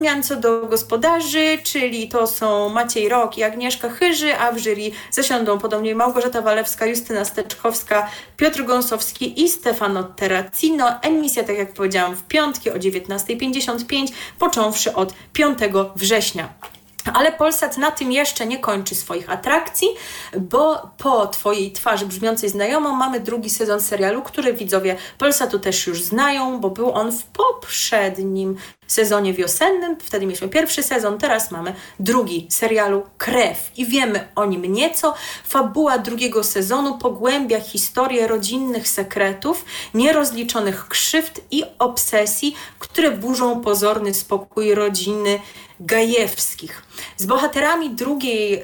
zmian co do gospodarzy, czyli to są Maciej Rok i Agnieszka Chyży, a w jury zasiądą podobnie Małgorzata Walewska, Justyna Steczkowska, Piotr Gąsowski i Stefano Terracino. Emisja, tak jak powiedziałam, w piątki o 19:55, począwszy od 5 września. Ale Polsat na tym jeszcze nie kończy swoich atrakcji, bo po Twojej twarzy brzmiącej znajomo mamy drugi sezon serialu, który widzowie Polsatu też już znają, bo był on w poprzednim sezonie wiosennym. Wtedy mieliśmy pierwszy sezon, teraz mamy drugi serialu Krew i wiemy o nim nieco. Fabuła drugiego sezonu pogłębia historię rodzinnych sekretów, nierozliczonych krzywd i obsesji, które burzą pozorny spokój rodziny Gajewskich. Z bohaterami drugiej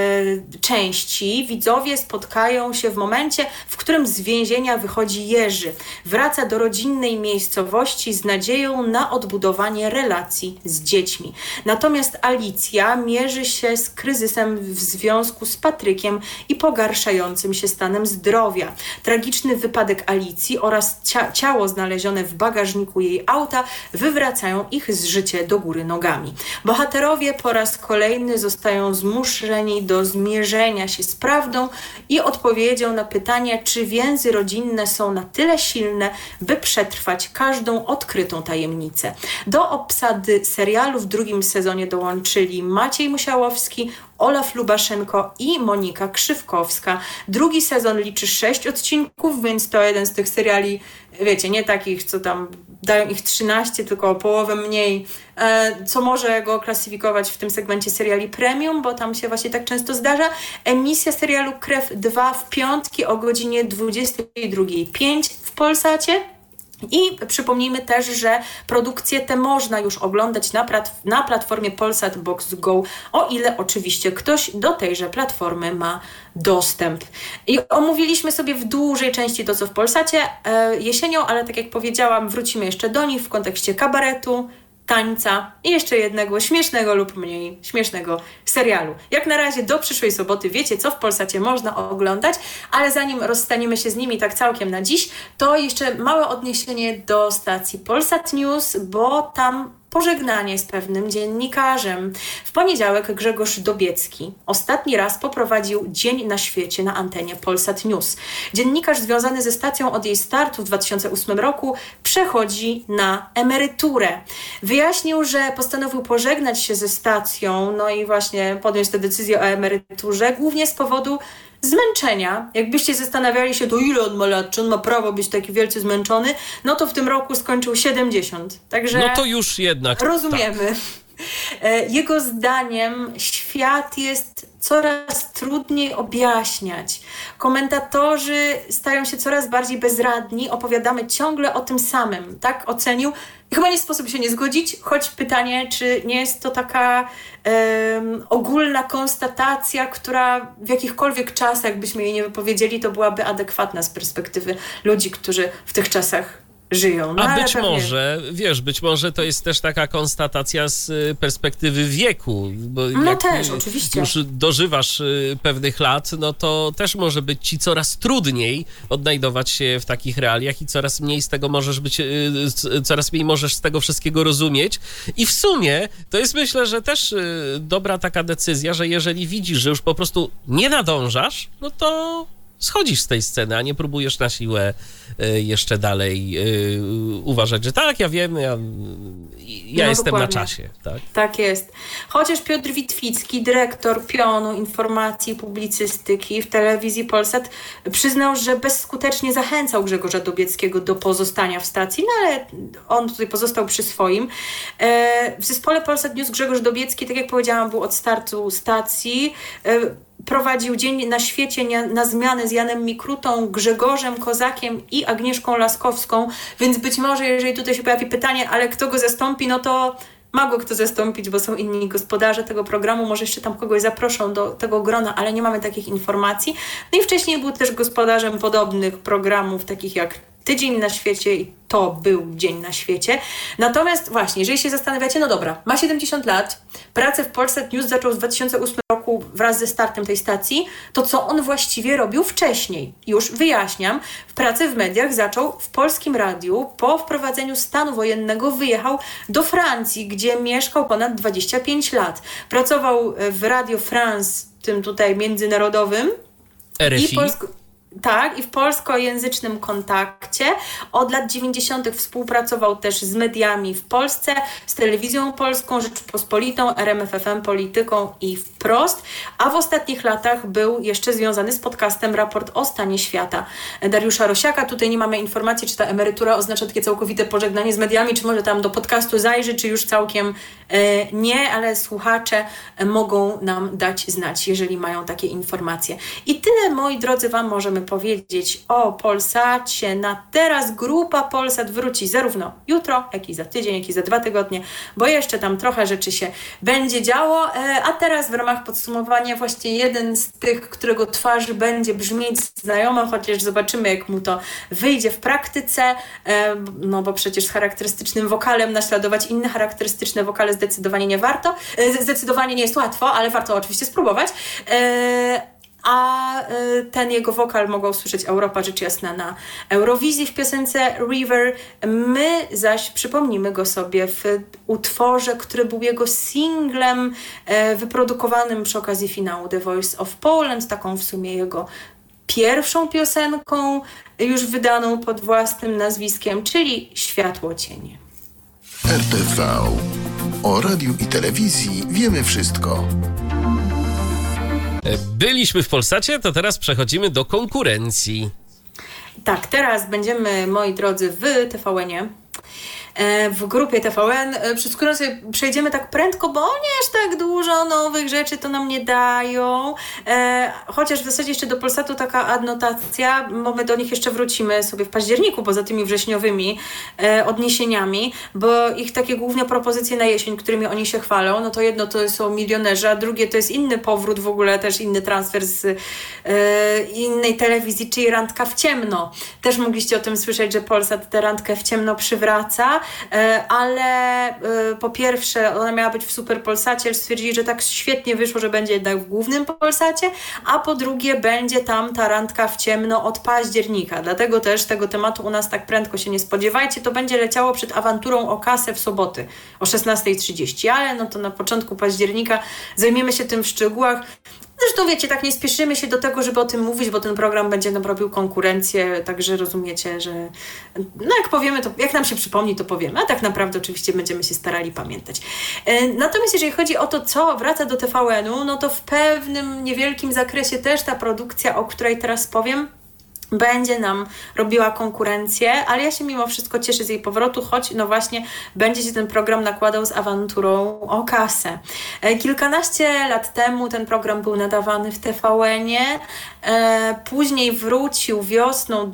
części widzowie spotkają się w momencie, w którym z więzienia wychodzi Jerzy. Wraca do rodzinnej miejscowości z nadzieją na odbudowanie relacji z dziećmi. Natomiast Alicja mierzy się z kryzysem w związku z Patrykiem i pogarszającym się stanem zdrowia. Tragiczny wypadek Alicji oraz ciało znalezione w bagażniku jej auta wywracają ich z życia do góry nogami. Bohaterowie po raz kolejny zostają zmuszeni do zmierzenia się z prawdą i odpowiedzią na pytanie, czy więzy rodzinne są na tyle silne, by przetrwać każdą odkrytą tajemnicę. Do obsady serialu w drugim sezonie dołączyli Maciej Musiałowski, Olaf Lubaszenko i Monika Krzywkowska. Drugi sezon liczy 6 odcinków, więc to jeden z tych seriali, wiecie, nie takich, co tam dają ich 13, tylko o połowę mniej, co może go klasyfikować w tym segmencie seriali premium, bo tam się właśnie tak często zdarza. Emisja serialu Krew 2 w piątki o godzinie 22:05 w Polsacie. I przypomnijmy też, że produkcje te można już oglądać na platformie Polsat Box Go, o ile oczywiście ktoś do tejże platformy ma dostęp. I omówiliśmy sobie w dużej części to, co w Polsacie jesienią, ale tak jak powiedziałam, wrócimy jeszcze do nich w kontekście kabaretu, tańca i jeszcze jednego śmiesznego lub mniej śmiesznego serialu. Jak na razie do przyszłej soboty wiecie, co w Polsacie można oglądać, ale zanim rozstaniemy się z nimi tak całkiem na dziś, to jeszcze małe odniesienie do stacji Polsat News, bo tam pożegnanie z pewnym dziennikarzem. W poniedziałek Grzegorz Dobiecki ostatni raz poprowadził Dzień na świecie na antenie Polsat News. Dziennikarz związany ze stacją od jej startu w 2008 roku przechodzi na emeryturę. Wyjaśnił, że postanowił pożegnać się ze stacją, no i właśnie podjąć tę decyzję o emeryturze, głównie z powodu zmęczenia. Jakbyście zastanawiali się, to ile on ma lat, czy on ma prawo być taki wielce zmęczony, no to w tym roku skończył 70. Także no to już jednak rozumiemy. Tak. Jego zdaniem świat jest coraz trudniej objaśniać. Komentatorzy stają się coraz bardziej bezradni, opowiadamy ciągle o tym samym. Tak ocenił. I chyba nie sposób się nie zgodzić, choć pytanie, czy nie jest to taka ogólna konstatacja, która w jakichkolwiek czasach, jakbyśmy jej nie wypowiedzieli, to byłaby adekwatna z perspektywy ludzi, którzy w tych czasach żyją. No, a być może, wiesz, być może to jest też taka konstatacja z perspektywy wieku, bo no jak też, oczywiście. już dożywasz pewnych lat, no to też może być ci coraz trudniej odnajdować się w takich realiach i coraz mniej z tego możesz być, coraz mniej możesz z tego wszystkiego rozumieć. I w sumie to jest, myślę, że też dobra taka decyzja, że jeżeli widzisz, że już po prostu nie nadążasz, no to schodzisz z tej sceny, a nie próbujesz na siłę jeszcze dalej uważać, że tak, ja wiem, ja jestem dokładnie na czasie. Tak jest. Chociaż Piotr Witwicki, dyrektor pionu informacji i publicystyki w telewizji Polsat, przyznał, że bezskutecznie zachęcał Grzegorza Dobieckiego do pozostania w stacji, no ale on tutaj pozostał przy swoim. W zespole Polsat News Grzegorz Dobiecki, tak jak powiedziałam, był od startu stacji, prowadził Dzień na świecie na zmianę z Janem Mikrutą, Grzegorzem Kozakiem i Agnieszką Laskowską, więc być może, jeżeli tutaj się pojawi pytanie, ale kto go zastąpi, no to ma go kto zastąpić, bo są inni gospodarze tego programu, może jeszcze tam kogoś zaproszą do tego grona, ale nie mamy takich informacji. No i wcześniej był też gospodarzem podobnych programów, takich jak tydzień na świecie i to był dzień na świecie. Natomiast właśnie, jeżeli się zastanawiacie, no dobra, ma 70 lat, pracę w Polsat News zaczął w 2008 roku wraz ze startem tej stacji, to co on właściwie robił wcześniej? Już wyjaśniam. Pracę w mediach zaczął w Polskim Radiu. Po wprowadzeniu stanu wojennego wyjechał do Francji, gdzie mieszkał ponad 25 lat. Pracował w Radio France, tym tutaj międzynarodowym. RFI. I w polskojęzycznym Kontakcie. Od lat 90. współpracował też z mediami w Polsce, z Telewizją Polską, Rzeczpospolitą, RMFFM, Polityką i Wprost, a w ostatnich latach był jeszcze związany z podcastem Raport o stanie świata Dariusza Rosiaka. Tutaj nie mamy informacji, czy ta emerytura oznacza takie całkowite pożegnanie z mediami, czy może tam do podcastu zajrzy, czy już całkiem nie, ale słuchacze mogą nam dać znać, jeżeli mają takie informacje. I tyle, moi drodzy, wam możemy powiedzieć o Polsacie na teraz. Grupa Polsat wróci zarówno jutro, jak i za tydzień, jak i za 2 tygodnie, bo jeszcze tam trochę rzeczy się będzie działo. A teraz w ramach podsumowania właśnie jeden z tych, którego twarz będzie brzmieć znajomo, chociaż zobaczymy, jak mu to wyjdzie w praktyce, no bo przecież z charakterystycznym wokalem naśladować inne charakterystyczne wokale zdecydowanie nie warto. Zdecydowanie nie jest łatwo, ale warto oczywiście spróbować. A ten jego wokal mogła usłyszeć Europa, rzecz jasna, na Eurowizji w piosence River. My zaś przypomnimy go sobie w utworze, który był jego singlem wyprodukowanym przy okazji finału The Voice of Poland, taką w sumie jego pierwszą piosenką, już wydaną pod własnym nazwiskiem, czyli Światło Cienie. RTV. O radiu i telewizji wiemy wszystko. Byliśmy w Polsacie, to teraz przechodzimy do konkurencji. Tak, teraz będziemy, moi drodzy, w TVN-ie. W grupie TVN, przez którą sobie przejdziemy tak prędko, bo nie aż tak dużo nowych rzeczy to nam nie dają. Chociaż w zasadzie jeszcze do Polsatu taka adnotacja, bo my do nich jeszcze wrócimy sobie w październiku, poza tymi wrześniowymi odniesieniami, bo ich takie główne propozycje na jesień, którymi oni się chwalą, no to jedno to są Milionerzy, a drugie to jest inny powrót, w ogóle też inny transfer z innej telewizji, czyli Randka w ciemno. Też mogliście o tym słyszeć, że Polsat tę Randkę w ciemno przywraca. Ale po pierwsze ona miała być w Super Polsacie, stwierdzili, że tak świetnie wyszło, że będzie jednak w głównym Polsacie, a po drugie będzie tam ta Randka w ciemno od października, dlatego też tego tematu u nas tak prędko się nie spodziewajcie, to będzie leciało przed Awanturą o kasę w soboty o 16:30, ale no to na początku października zajmiemy się tym w szczegółach. Zresztą wiecie, tak nie spieszymy się do tego, żeby o tym mówić, bo ten program będzie nam robił konkurencję, także rozumiecie, że no jak powiemy, to jak nam się przypomni, to powiemy, a tak naprawdę oczywiście będziemy się starali pamiętać. Natomiast jeżeli chodzi o to, co wraca do TVN-u, no to w pewnym niewielkim zakresie też ta produkcja, o której teraz powiem, będzie nam robiła konkurencję, ale ja się mimo wszystko cieszę z jej powrotu, choć no właśnie będzie się ten program nakładał z Awanturą o kasę. Kilkanaście lat temu ten program był nadawany w TVN-ie, później wrócił wiosną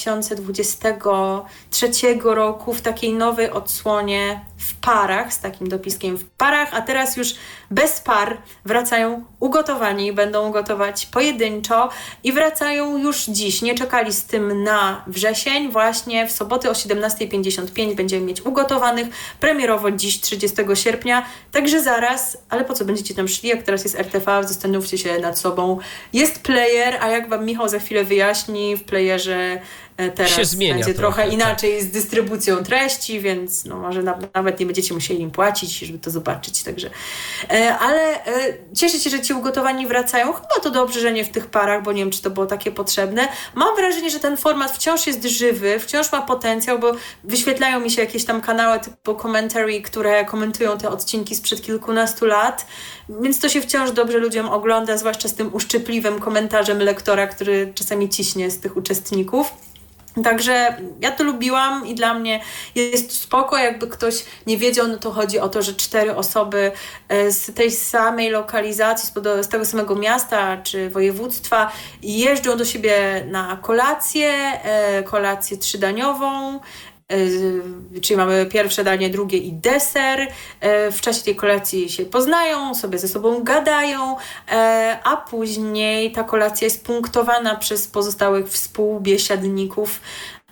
2023 roku w takiej nowej odsłonie w parach, z takim dopiskiem w parach, a teraz już bez par wracają ugotowani, będą gotować pojedynczo i wracają już dziś. Nie czekali z tym na wrzesień, właśnie w sobotę o 17:55 będziemy mieć ugotowanych, premierowo dziś 30 sierpnia, także zaraz, ale po co będziecie tam szli, jak teraz jest RTV, zastanówcie się nad sobą. Jest player, a jak wam Michał za chwilę wyjaśni, w playerze teraz się zmienia będzie trochę inaczej tak. z dystrybucją treści, więc no może nawet nie będziecie musieli im płacić, żeby to zobaczyć. Także, ale cieszę się, że ci ugotowani wracają. Chyba to dobrze, że nie w tych parach, bo nie wiem, czy to było takie potrzebne. Mam wrażenie, że ten format wciąż jest żywy, wciąż ma potencjał, bo wyświetlają mi się jakieś tam kanały typu Commentary, które komentują te odcinki sprzed kilkunastu lat, więc to się wciąż dobrze ludziom ogląda, zwłaszcza z tym uszczypliwym komentarzem lektora, który czasami ciśnie z tych uczestników. Także ja to lubiłam i dla mnie jest spoko, jakby ktoś nie wiedział, no to chodzi o to, że 4 osoby z tej samej lokalizacji, z tego samego miasta czy województwa jeżdżą do siebie na kolację 3-daniową, czyli mamy pierwsze danie, drugie i deser. W czasie tej kolacji się poznają, sobie ze sobą gadają, a później ta kolacja jest punktowana przez pozostałych współbiesiadników.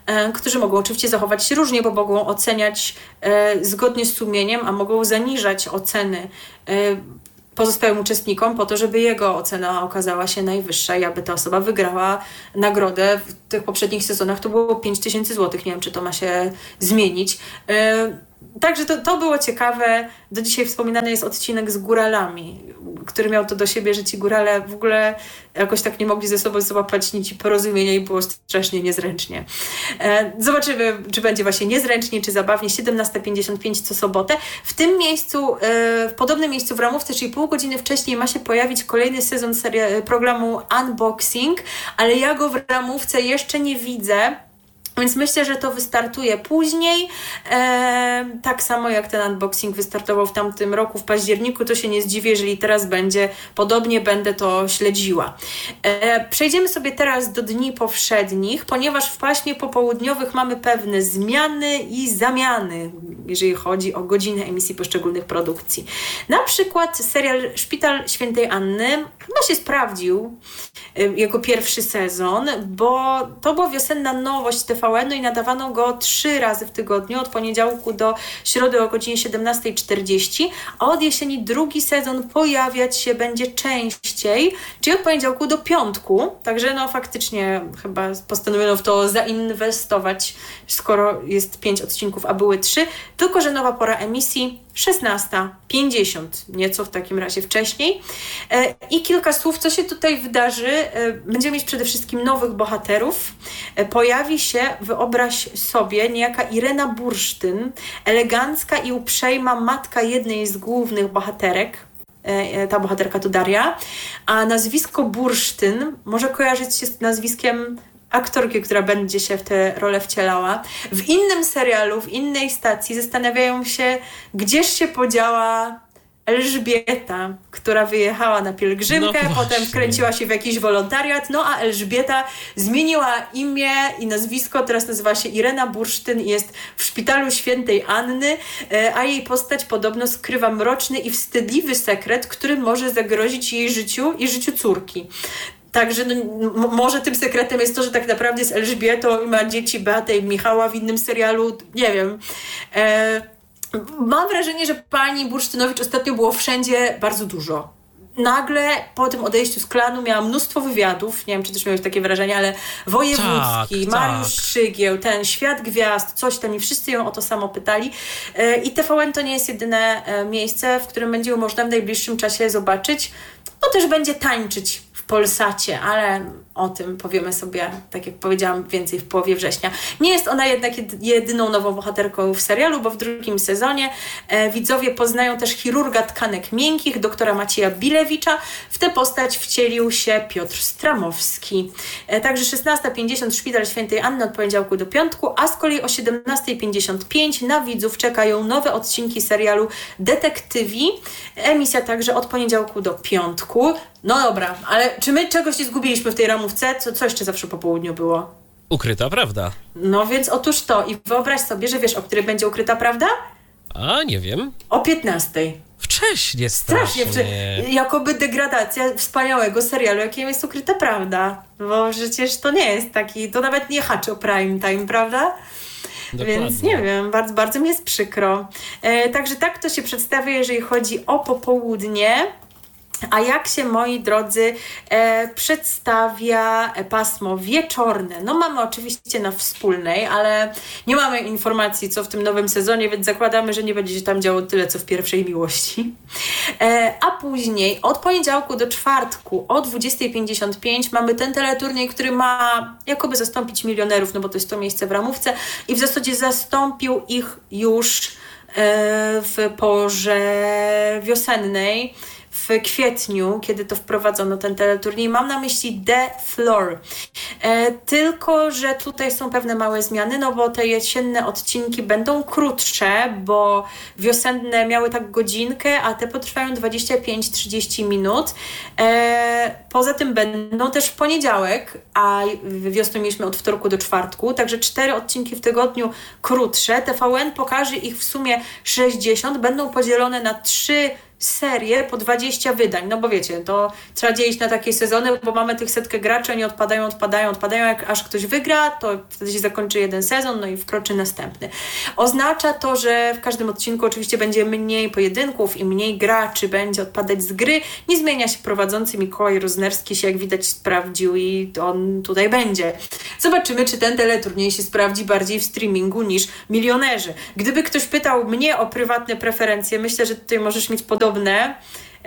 którzy mogą oczywiście zachować się różnie, bo mogą oceniać zgodnie z sumieniem, a mogą zaniżać oceny pozostałym uczestnikom po to, żeby jego ocena okazała się najwyższa i aby ta osoba wygrała nagrodę. W tych poprzednich sezonach to było 5000 złotych. Nie wiem, czy to ma się zmienić. Także to było ciekawe. Do dzisiaj wspominany jest odcinek z góralami, który miał to do siebie, że ci górale w ogóle jakoś tak nie mogli ze sobą złapać nici porozumienia i było strasznie niezręcznie. Zobaczymy, czy będzie właśnie niezręcznie, czy zabawnie. 17:55 co sobotę. W tym miejscu, w podobnym miejscu w ramówce, czyli pół godziny wcześniej ma się pojawić kolejny sezon programu Unboxing, ale ja go w ramówce jeszcze nie widzę. Więc myślę, że to wystartuje później. Tak samo jak ten unboxing wystartował w tamtym roku, w październiku, to się nie zdziwię, jeżeli teraz będzie podobnie, będę to śledziła. Przejdziemy sobie teraz do dni powszednich, ponieważ w paśmie popołudniowych mamy pewne zmiany i zamiany, jeżeli chodzi o godziny emisji poszczególnych produkcji. Na przykład serial Szpital Świętej Anny chyba się sprawdził, jego pierwszy sezon, bo to była wiosenna nowość TVN-u i nadawano go 3 razy w tygodniu, od poniedziałku do środy o godzinie 17:40, a od jesieni drugi sezon pojawiać się będzie częściej, czyli od poniedziałku do piątku, także no faktycznie chyba postanowiono w to zainwestować, skoro jest 5 odcinków, a były 3, tylko że nowa pora emisji 16:50, nieco w takim razie wcześniej. I kilka słów, co się tutaj wydarzy. Będziemy mieć przede wszystkim nowych bohaterów. Pojawi się, wyobraź sobie, niejaka Irena Bursztyn, elegancka i uprzejma matka jednej z głównych bohaterek. Ta bohaterka to Daria, a nazwisko Bursztyn może kojarzyć się z nazwiskiem aktorki, która będzie się w tę rolę wcielała. W innym serialu, w innej stacji zastanawiają się, gdzież się podziała Elżbieta, która wyjechała na pielgrzymkę, potem wkręciła się w jakiś wolontariat, a Elżbieta zmieniła imię i nazwisko, teraz nazywa się Irena Bursztyn i jest w Szpitalu Świętej Anny, a jej postać podobno skrywa mroczny i wstydliwy sekret, który może zagrozić jej życiu i życiu córki. Także może tym sekretem jest to, że tak naprawdę jest Elżbietą i ma dzieci Beatę i Michała w innym serialu, nie wiem. Mam wrażenie, że pani Bursztynowicz ostatnio było wszędzie bardzo dużo. Nagle po tym odejściu z klanu miała mnóstwo wywiadów, nie wiem, czy też miałeś takie wrażenie, ale Wojewódzki, Mariusz Szygieł, ten Świat Gwiazd, coś tam i wszyscy ją o to samo pytali. I TVN to nie jest jedyne miejsce, w którym będzie ją można w najbliższym czasie zobaczyć. Też będzie tańczyć w Polsacie, ale o tym powiemy sobie, tak jak powiedziałam, więcej w połowie września. Nie jest ona jednak jedyną nową bohaterką w serialu, bo w drugim sezonie widzowie poznają też chirurga tkanek miękkich, doktora Macieja Bilewicza. W tę postać wcielił się Piotr Stramowski. Także 16:50 Szpital Świętej Anny od poniedziałku do piątku, a z kolei o 17:55 na widzów czekają nowe odcinki serialu Detektywi. Emisja także od poniedziałku do piątku. No dobra, ale czy my czegoś nie zgubiliśmy w tej ramówce? Co jeszcze zawsze po południu było? Ukryta prawda. No więc otóż to. I wyobraź sobie, że wiesz, o której będzie ukryta prawda? A, nie wiem. O 15:00. Wcześnie strasznie. Jakoby degradacja wspaniałego serialu, jakim jest Ukryta Prawda. Bo przecież to nie jest taki, to nawet nie haczy o prime time, prawda? Dokładnie. Więc nie wiem, bardzo, bardzo mi jest przykro. Także tak to się przedstawia, jeżeli chodzi o popołudnie. A jak się, moi drodzy, przedstawia pasmo wieczorne? No mamy oczywiście na Wspólnej, ale nie mamy informacji, co w tym nowym sezonie, więc zakładamy, że nie będzie się tam działo tyle, co w Pierwszej Miłości. A później od poniedziałku do czwartku o 20:55 mamy ten teleturniej, który ma jakoby zastąpić Milionerów, no bo to jest to miejsce w ramówce i w zasadzie zastąpił ich już w porze wiosennej, w kwietniu, kiedy to wprowadzono ten teleturniej. Mam na myśli The Floor. Tylko że tutaj są pewne małe zmiany, no bo te jesienne odcinki będą krótsze, bo wiosenne miały tak godzinkę, a te potrwają 25-30 minut. Poza tym będą też w poniedziałek, a wiosną mieliśmy od wtorku do czwartku, także 4 odcinki w tygodniu krótsze. TVN pokaże ich w sumie 60, będą podzielone na 3 serię po 20 wydań, no bo wiecie, to trzeba dzielić na takie sezony, bo mamy tych 100 graczy, oni odpadają, jak aż ktoś wygra, to wtedy się zakończy jeden sezon, no i wkroczy następny. Oznacza to, że w każdym odcinku oczywiście będzie mniej pojedynków i mniej graczy będzie odpadać z gry. Nie zmienia się prowadzący Mikołaj Roznerski, się jak widać sprawdził i on tutaj będzie. Zobaczymy, czy ten teleturniej się sprawdzi bardziej w streamingu niż Milionerzy. Gdyby ktoś pytał mnie o prywatne preferencje, myślę, że tutaj możesz mieć podobne.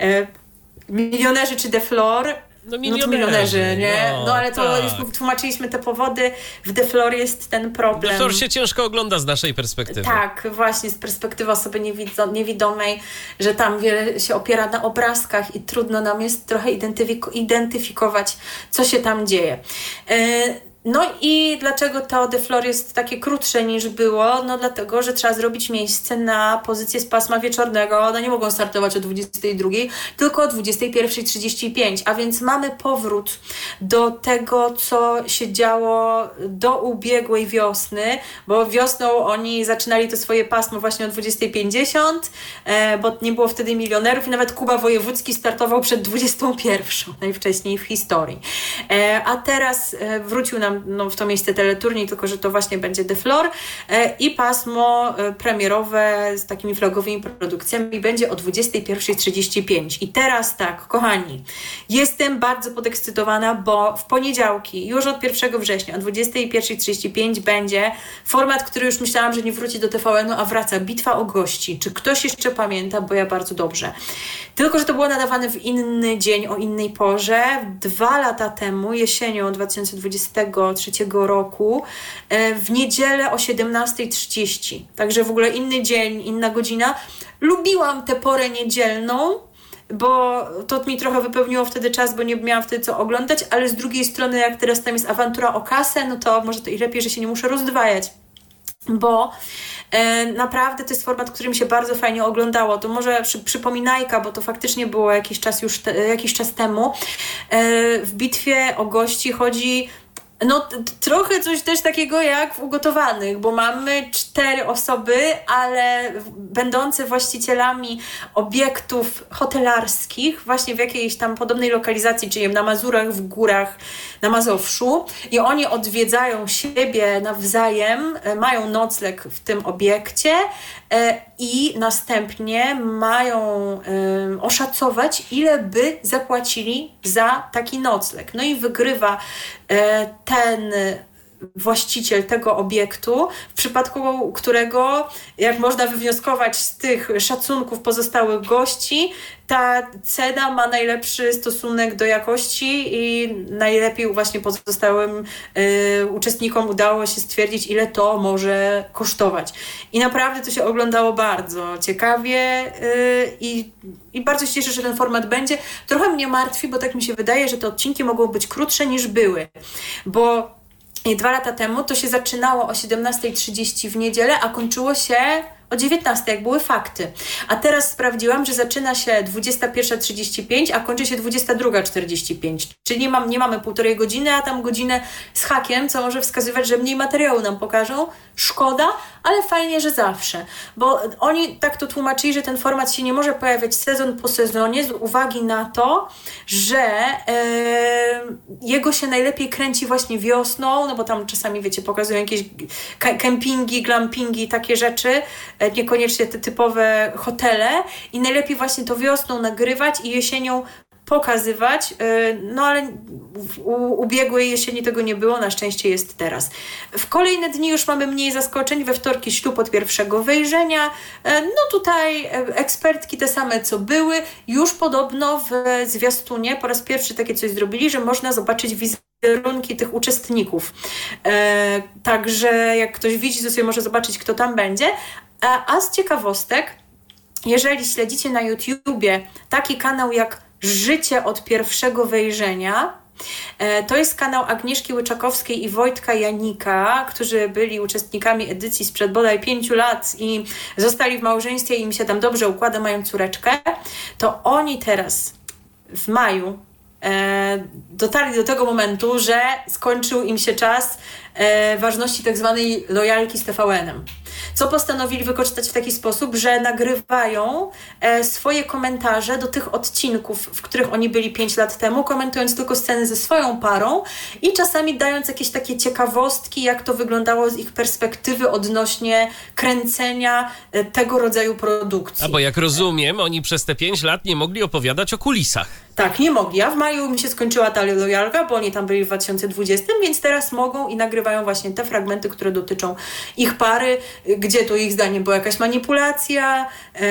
Milionerzy czy The Floor? No to milionerzy, nie? No ale to tak. już tłumaczyliśmy te powody. W The Floor jest ten problem. The Floor się ciężko ogląda z naszej perspektywy. Tak, właśnie z perspektywy osoby niewidomej, że tam wiele się opiera na obrazkach i trudno nam jest trochę identyfikować, co się tam dzieje. No i dlaczego to The Floor jest takie krótsze niż było? No dlatego, że trzeba zrobić miejsce na pozycję z pasma wieczornego. One nie mogą startować o 22, tylko o 21:35, a więc mamy powrót do tego, co się działo do ubiegłej wiosny, bo wiosną oni zaczynali to swoje pasmo właśnie o 20:50, bo nie było wtedy milionerów i nawet Kuba Wojewódzki startował przed 21, najwcześniej w historii. A teraz wrócił nam w to miejsce teleturniej, tylko że to właśnie będzie The Floor i pasmo premierowe z takimi flagowymi produkcjami będzie o 21:35. I teraz tak, kochani, jestem bardzo podekscytowana, bo w poniedziałki, już od 1 września o 21:35 będzie format, który już myślałam, że nie wróci do TVN-u, a wraca. Bitwa o gości. Czy ktoś jeszcze pamięta? Bo ja bardzo dobrze. Tylko że to było nadawane w inny dzień, o innej porze. 2 lata temu, jesienią 2023 roku, w niedzielę o 17:30. Także w ogóle inny dzień, inna godzina. Lubiłam tę porę niedzielną, bo to mi trochę wypełniło wtedy czas, bo nie miałam wtedy co oglądać, ale z drugiej strony, jak teraz tam jest awantura o kasę, no to może to i lepiej, że się nie muszę rozdwajać. Bo naprawdę to jest format, który mi się bardzo fajnie oglądało. To może przypominajka, bo to faktycznie było jakiś czas temu. W bitwie o gości chodzi trochę coś też takiego jak w Ugotowanych, bo mamy 4 osoby, ale będące właścicielami obiektów hotelarskich właśnie w jakiejś tam podobnej lokalizacji, czyli na Mazurach, w górach, na Mazowszu i oni odwiedzają siebie nawzajem, mają nocleg w tym obiekcie i następnie mają oszacować, ile by zapłacili za taki nocleg. No i wygrywa ten właściciel tego obiektu, w przypadku którego, jak można wywnioskować z tych szacunków pozostałych gości, ta cena ma najlepszy stosunek do jakości i najlepiej właśnie pozostałym uczestnikom udało się stwierdzić, ile to może kosztować. I naprawdę to się oglądało bardzo ciekawie i bardzo się cieszę, że ten format będzie. Trochę mnie martwi, bo tak mi się wydaje, że te odcinki mogą być krótsze niż były, bo 2 lata temu to się zaczynało o 17:30 w niedzielę, a kończyło się o 19:00, jak były fakty. A teraz sprawdziłam, że zaczyna się 21:35, a kończy się 22:45. Czyli nie mamy 1,5 godziny, a tam godzinę z hakiem, co może wskazywać, że mniej materiału nam pokażą. Szkoda, ale fajnie, że zawsze. Bo oni tak to tłumaczyli, że ten format się nie może pojawiać sezon po sezonie z uwagi na to, że jego się najlepiej kręci właśnie wiosną, no bo tam czasami, wiecie, pokazują jakieś kempingi, glampingi, takie rzeczy, niekoniecznie te typowe hotele i najlepiej właśnie to wiosną nagrywać i jesienią pokazywać, no ale w ubiegłej jesieni tego nie było, na szczęście jest teraz. W kolejne dni już mamy mniej zaskoczeń, we wtorki ślub od pierwszego wejrzenia, no tutaj ekspertki te same co były, już podobno w zwiastunie po raz pierwszy takie coś zrobili, że można zobaczyć wizerunki tych uczestników. Także jak ktoś widzi, to sobie może zobaczyć, kto tam będzie. A z ciekawostek, jeżeli śledzicie na YouTubie taki kanał jak Życie od pierwszego wejrzenia, to jest kanał Agnieszki Łyczakowskiej i Wojtka Janika, którzy byli uczestnikami edycji sprzed bodaj 5 lat i zostali w małżeństwie i im się tam dobrze układa, mają córeczkę, to oni teraz w maju dotarli do tego momentu, że skończył im się czas ważności tak zwanej lojalki z TVN-em. co postanowili wykorzystać w taki sposób, że nagrywają swoje komentarze do tych odcinków, w których oni byli 5 lat temu, komentując tylko sceny ze swoją parą i czasami dając jakieś takie ciekawostki, jak to wyglądało z ich perspektywy odnośnie kręcenia tego rodzaju produkcji. A bo jak rozumiem, oni przez te 5 lat nie mogli opowiadać o kulisach. Tak, nie mogli. A w maju mi się skończyła ta lojalka, bo oni tam byli w 2020, więc teraz mogą i nagrywają właśnie te fragmenty, które dotyczą ich pary, gdzie to ich zdaniem była jakaś manipulacja,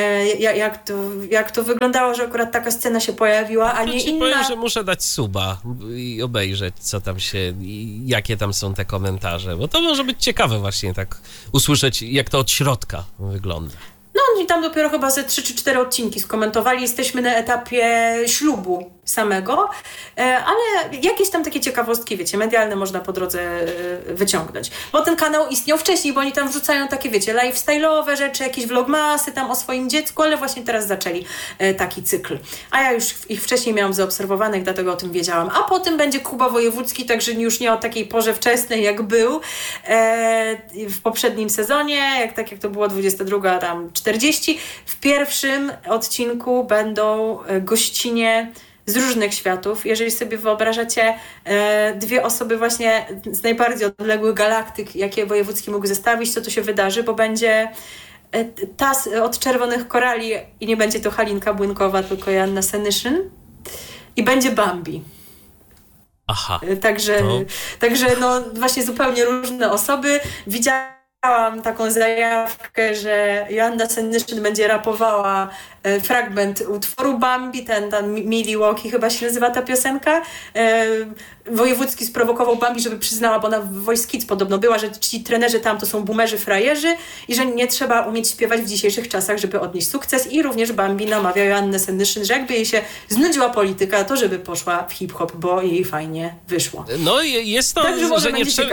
jak to wyglądało, że akurat taka scena się pojawiła, a nie inna. Powiem, że muszę dać suba i obejrzeć, co tam się, jakie tam są te komentarze, bo to może być ciekawe właśnie tak usłyszeć, jak to od środka wygląda. No oni tam dopiero chyba ze 3 czy 4 odcinki skomentowali. Jesteśmy na etapie ślubu samego, ale jakieś tam takie ciekawostki, wiecie, medialne można po drodze wyciągnąć. Bo ten kanał istniał wcześniej, bo oni tam wrzucają takie, wiecie, lifestyle'owe rzeczy, jakieś vlogmasy tam o swoim dziecku, ale właśnie teraz zaczęli taki cykl. A ja już ich wcześniej miałam zaobserwowanych, dlatego o tym wiedziałam. A potem będzie Kuba Wojewódzki, także już nie o takiej porze wczesnej, jak był w poprzednim sezonie, jak to było 22, tam 40. W pierwszym odcinku będą gościnie z różnych światów. Jeżeli sobie wyobrażacie dwie osoby właśnie z najbardziej odległych galaktyk, jakie Wojewódzki mógł zestawić, co to się wydarzy, bo będzie tas od czerwonych korali i nie będzie to Halinka Błynkowa, tylko Joanna Senyszyn i będzie Bambi. Aha. Także no właśnie zupełnie różne osoby. Widziałam taką zajawkę, że Joanna Senyszyn będzie rapowała fragment utworu Bambi, ten Milwaukee chyba się nazywa ta piosenka. Wojewódzki sprowokował Bambi, żeby przyznała, bo ona w Voice Kids podobno była, że ci trenerzy tam to są boomerzy, frajerzy i że nie trzeba umieć śpiewać w dzisiejszych czasach, żeby odnieść sukces i również Bambi namawia Joannę Senyszyn, że jakby jej się znudziła polityka, to żeby poszła w hip-hop, bo jej fajnie wyszło. No jest to, także że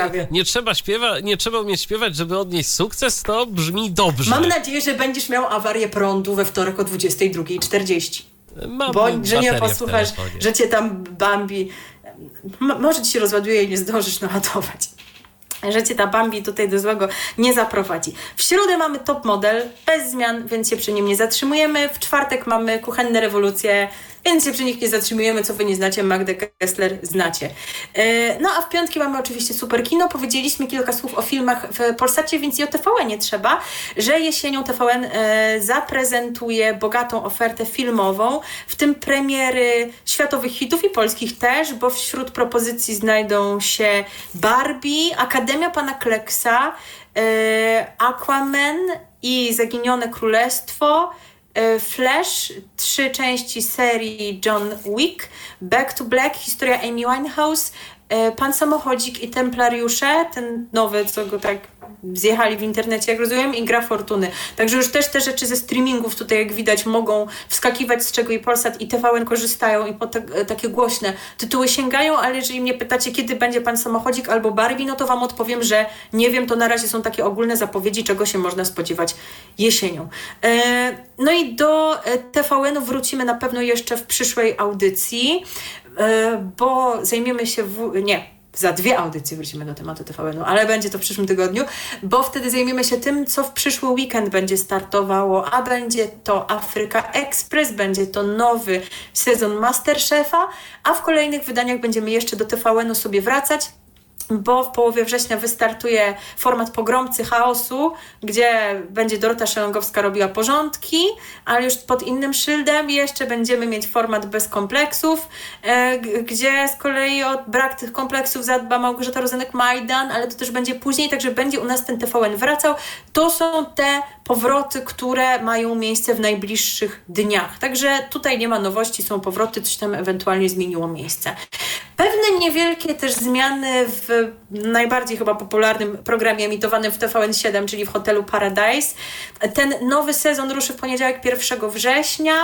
nie trzeba umieć śpiewać, żeby odnieść sukces, to brzmi dobrze. Mam nadzieję, że będziesz miał awarię prądu we wtorek o 22:40. Bo że nie posłuchasz, że cię tam Bambi może ci się rozładuje i nie zdążysz naładować. Że cię ta Bambi tutaj do złego nie zaprowadzi. W środę mamy Top Model, bez zmian, więc się przy nim nie zatrzymujemy. W czwartek mamy Kuchenne rewolucje, więc się przy nich nie zatrzymujemy. Co wy nie znacie, Magdę Gessler znacie. No a w piątki mamy oczywiście Super Kino. Powiedzieliśmy kilka słów o filmach w Polsacie, więc i o TVN nie trzeba, że jesienią TVN zaprezentuje bogatą ofertę filmową, w tym premiery światowych hitów i polskich też, bo wśród propozycji znajdą się Barbie, Akademia Pana Kleksa, Aquaman i Zaginione Królestwo, Flash, 3 części serii John Wick, Back to Black, historia Amy Winehouse, Pan Samochodzik i Templariusze, ten nowy, co go tak zjechali w internecie, jak rozumiem, i Gra Fortuny. Także już też te rzeczy ze streamingów tutaj, jak widać, mogą wskakiwać, z czego i Polsat i TVN korzystają i po takie głośne tytuły sięgają, ale jeżeli mnie pytacie, kiedy będzie Pan Samochodzik albo Barbie, no to wam odpowiem, że nie wiem, to na razie są takie ogólne zapowiedzi, czego się można spodziewać jesienią. No i do TVN-u wrócimy na pewno jeszcze w przyszłej audycji, bo zajmiemy się za 2 audycje wrócimy do tematu TVN-u, ale będzie to w przyszłym tygodniu, bo wtedy zajmiemy się tym, co w przyszły weekend będzie startowało, a będzie to Afryka Express, będzie to nowy sezon Masterchefa, a w kolejnych wydaniach będziemy jeszcze do TVN-u sobie wracać, bo w połowie września wystartuje format Pogromcy Chaosu, gdzie będzie Dorota Szelongowska robiła porządki, ale już pod innym szyldem. Jeszcze będziemy mieć format Bez kompleksów, gdzie z kolei o brak tych kompleksów zadba Małgorzata Rozenek-Majdan, ale to też będzie później, także będzie u nas ten TVN wracał. To są te powroty, które mają miejsce w najbliższych dniach. Także tutaj nie ma nowości, są powroty, coś tam ewentualnie zmieniło miejsce. Pewne niewielkie też zmiany w najbardziej chyba popularnym programie emitowanym w TVN7, czyli w Hotelu Paradise. Ten nowy sezon ruszy w poniedziałek 1 września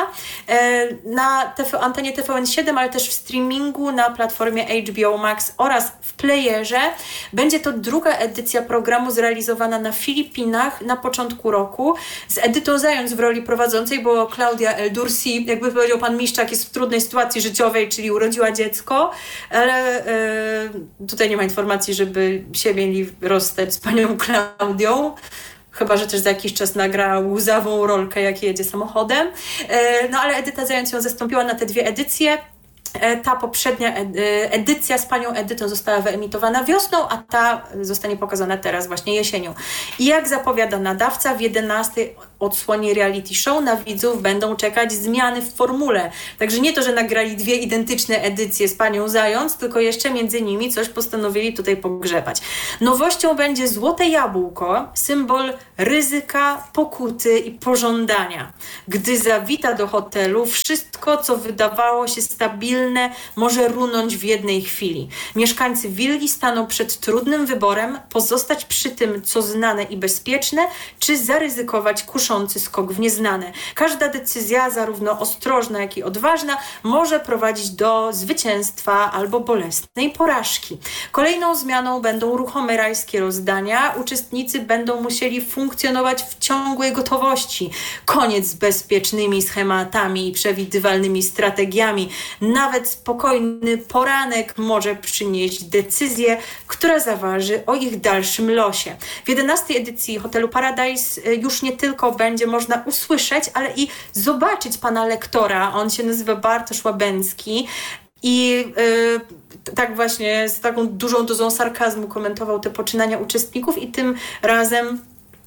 na antenie TVN7, ale też w streamingu na platformie HBO Max oraz w playerze. Będzie to druga edycja programu zrealizowana na Filipinach na początku roku, z Edytą Zając w roli prowadzącej, bo Klaudia El Dursi, jakby powiedział pan Miszczak, jest w trudnej sytuacji życiowej, czyli urodziła dziecko, ale tutaj nie ma informacji, żeby się mieli rozstać z panią Klaudią. chyba że też za jakiś czas nagra łzawą rolkę, jak jedzie samochodem. No ale Edyta Zając ją zastąpiła na te 2 edycje. Ta poprzednia edycja z panią Edytą została wyemitowana wiosną, a ta zostanie pokazana teraz właśnie jesienią. I jak zapowiada nadawca, w 11 odsłonie reality show na widzów będą czekać zmiany w formule. Także nie to, że nagrali 2 identyczne edycje z panią Zając, tylko jeszcze między nimi coś postanowili tutaj pogrzebać. Nowością będzie złote jabłko, symbol ryzyka, pokuty i pożądania. Gdy zawita do hotelu, wszystko, co wydawało się stabilne, może runąć w jednej chwili. Mieszkańcy willi staną przed trudnym wyborem: pozostać przy tym, co znane i bezpieczne, czy zaryzykować kuszący skok w nieznane. Każda decyzja, zarówno ostrożna, jak i odważna, może prowadzić do zwycięstwa albo bolesnej porażki. Kolejną zmianą będą ruchome rajskie rozdania. Uczestnicy będą musieli funkcjonować w ciągłej gotowości. Koniec z bezpiecznymi schematami i przewidywalnymi strategiami. Nawet spokojny poranek może przynieść decyzję, która zaważy o ich dalszym losie. W 11 edycji Hotelu Paradise już nie tylko będzie można usłyszeć, ale i zobaczyć pana lektora. On się nazywa Bartosz Łabęcki i tak właśnie z taką dużą dozą sarkazmu komentował te poczynania uczestników i tym razem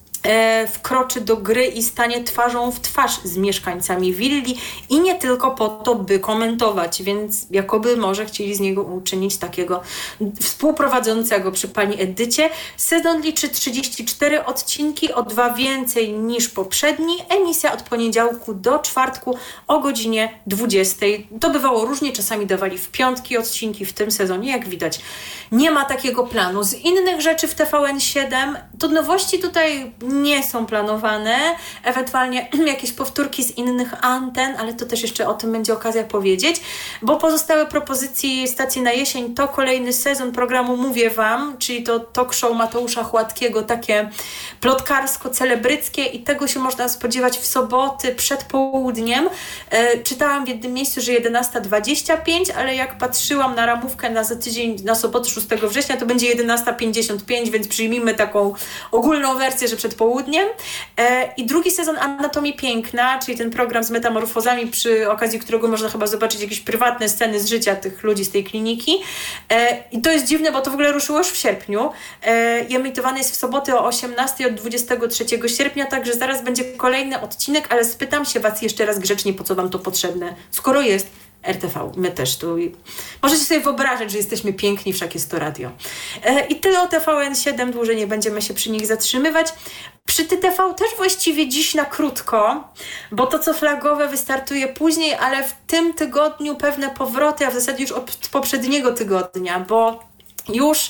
wkroczy do gry i stanie twarzą w twarz z mieszkańcami willi i nie tylko po to, by komentować, więc jakoby może chcieli z niego uczynić takiego współprowadzącego przy pani Edycie. Sezon liczy 34 odcinki, o 2 więcej niż poprzedni. Emisja od poniedziałku do czwartku o godzinie 20. To bywało różnie, czasami dawali w piątki odcinki, w tym sezonie, jak widać, nie ma takiego planu. Z innych rzeczy w TVN7 to nowości tutaj nie są planowane, ewentualnie jakieś powtórki z innych anten, ale to też jeszcze o tym będzie okazja powiedzieć, bo pozostałe propozycje stacji na jesień to kolejny sezon programu Mówię Wam, czyli to talk show Mateusza Chładkiego, takie plotkarsko-celebryckie i tego się można spodziewać w soboty przed południem. Czytałam w jednym miejscu, że 11:25, ale jak patrzyłam na ramówkę na za tydzień, na sobotę 6 września, to będzie 11:55, więc przyjmijmy taką ogólną wersję, że przed południem. I drugi sezon Anatomii Piękna, czyli ten program z metamorfozami, przy okazji którego można chyba zobaczyć jakieś prywatne sceny z życia tych ludzi z tej kliniki. I to jest dziwne, bo to w ogóle ruszyło już w sierpniu. I emitowany jest w soboty o 18 od 23 sierpnia, także zaraz będzie kolejny odcinek, ale spytam się Was jeszcze raz grzecznie, po co Wam to potrzebne, skoro jest RTV. My też tu. Możecie sobie wyobrażać, że jesteśmy piękni, wszak jest to radio. I tyle o TVN7, dłużej nie będziemy się przy nich zatrzymywać. Przy TTV też właściwie dziś na krótko, bo to, co flagowe, wystartuje później, ale w tym tygodniu pewne powroty, a w zasadzie już od poprzedniego tygodnia, bo już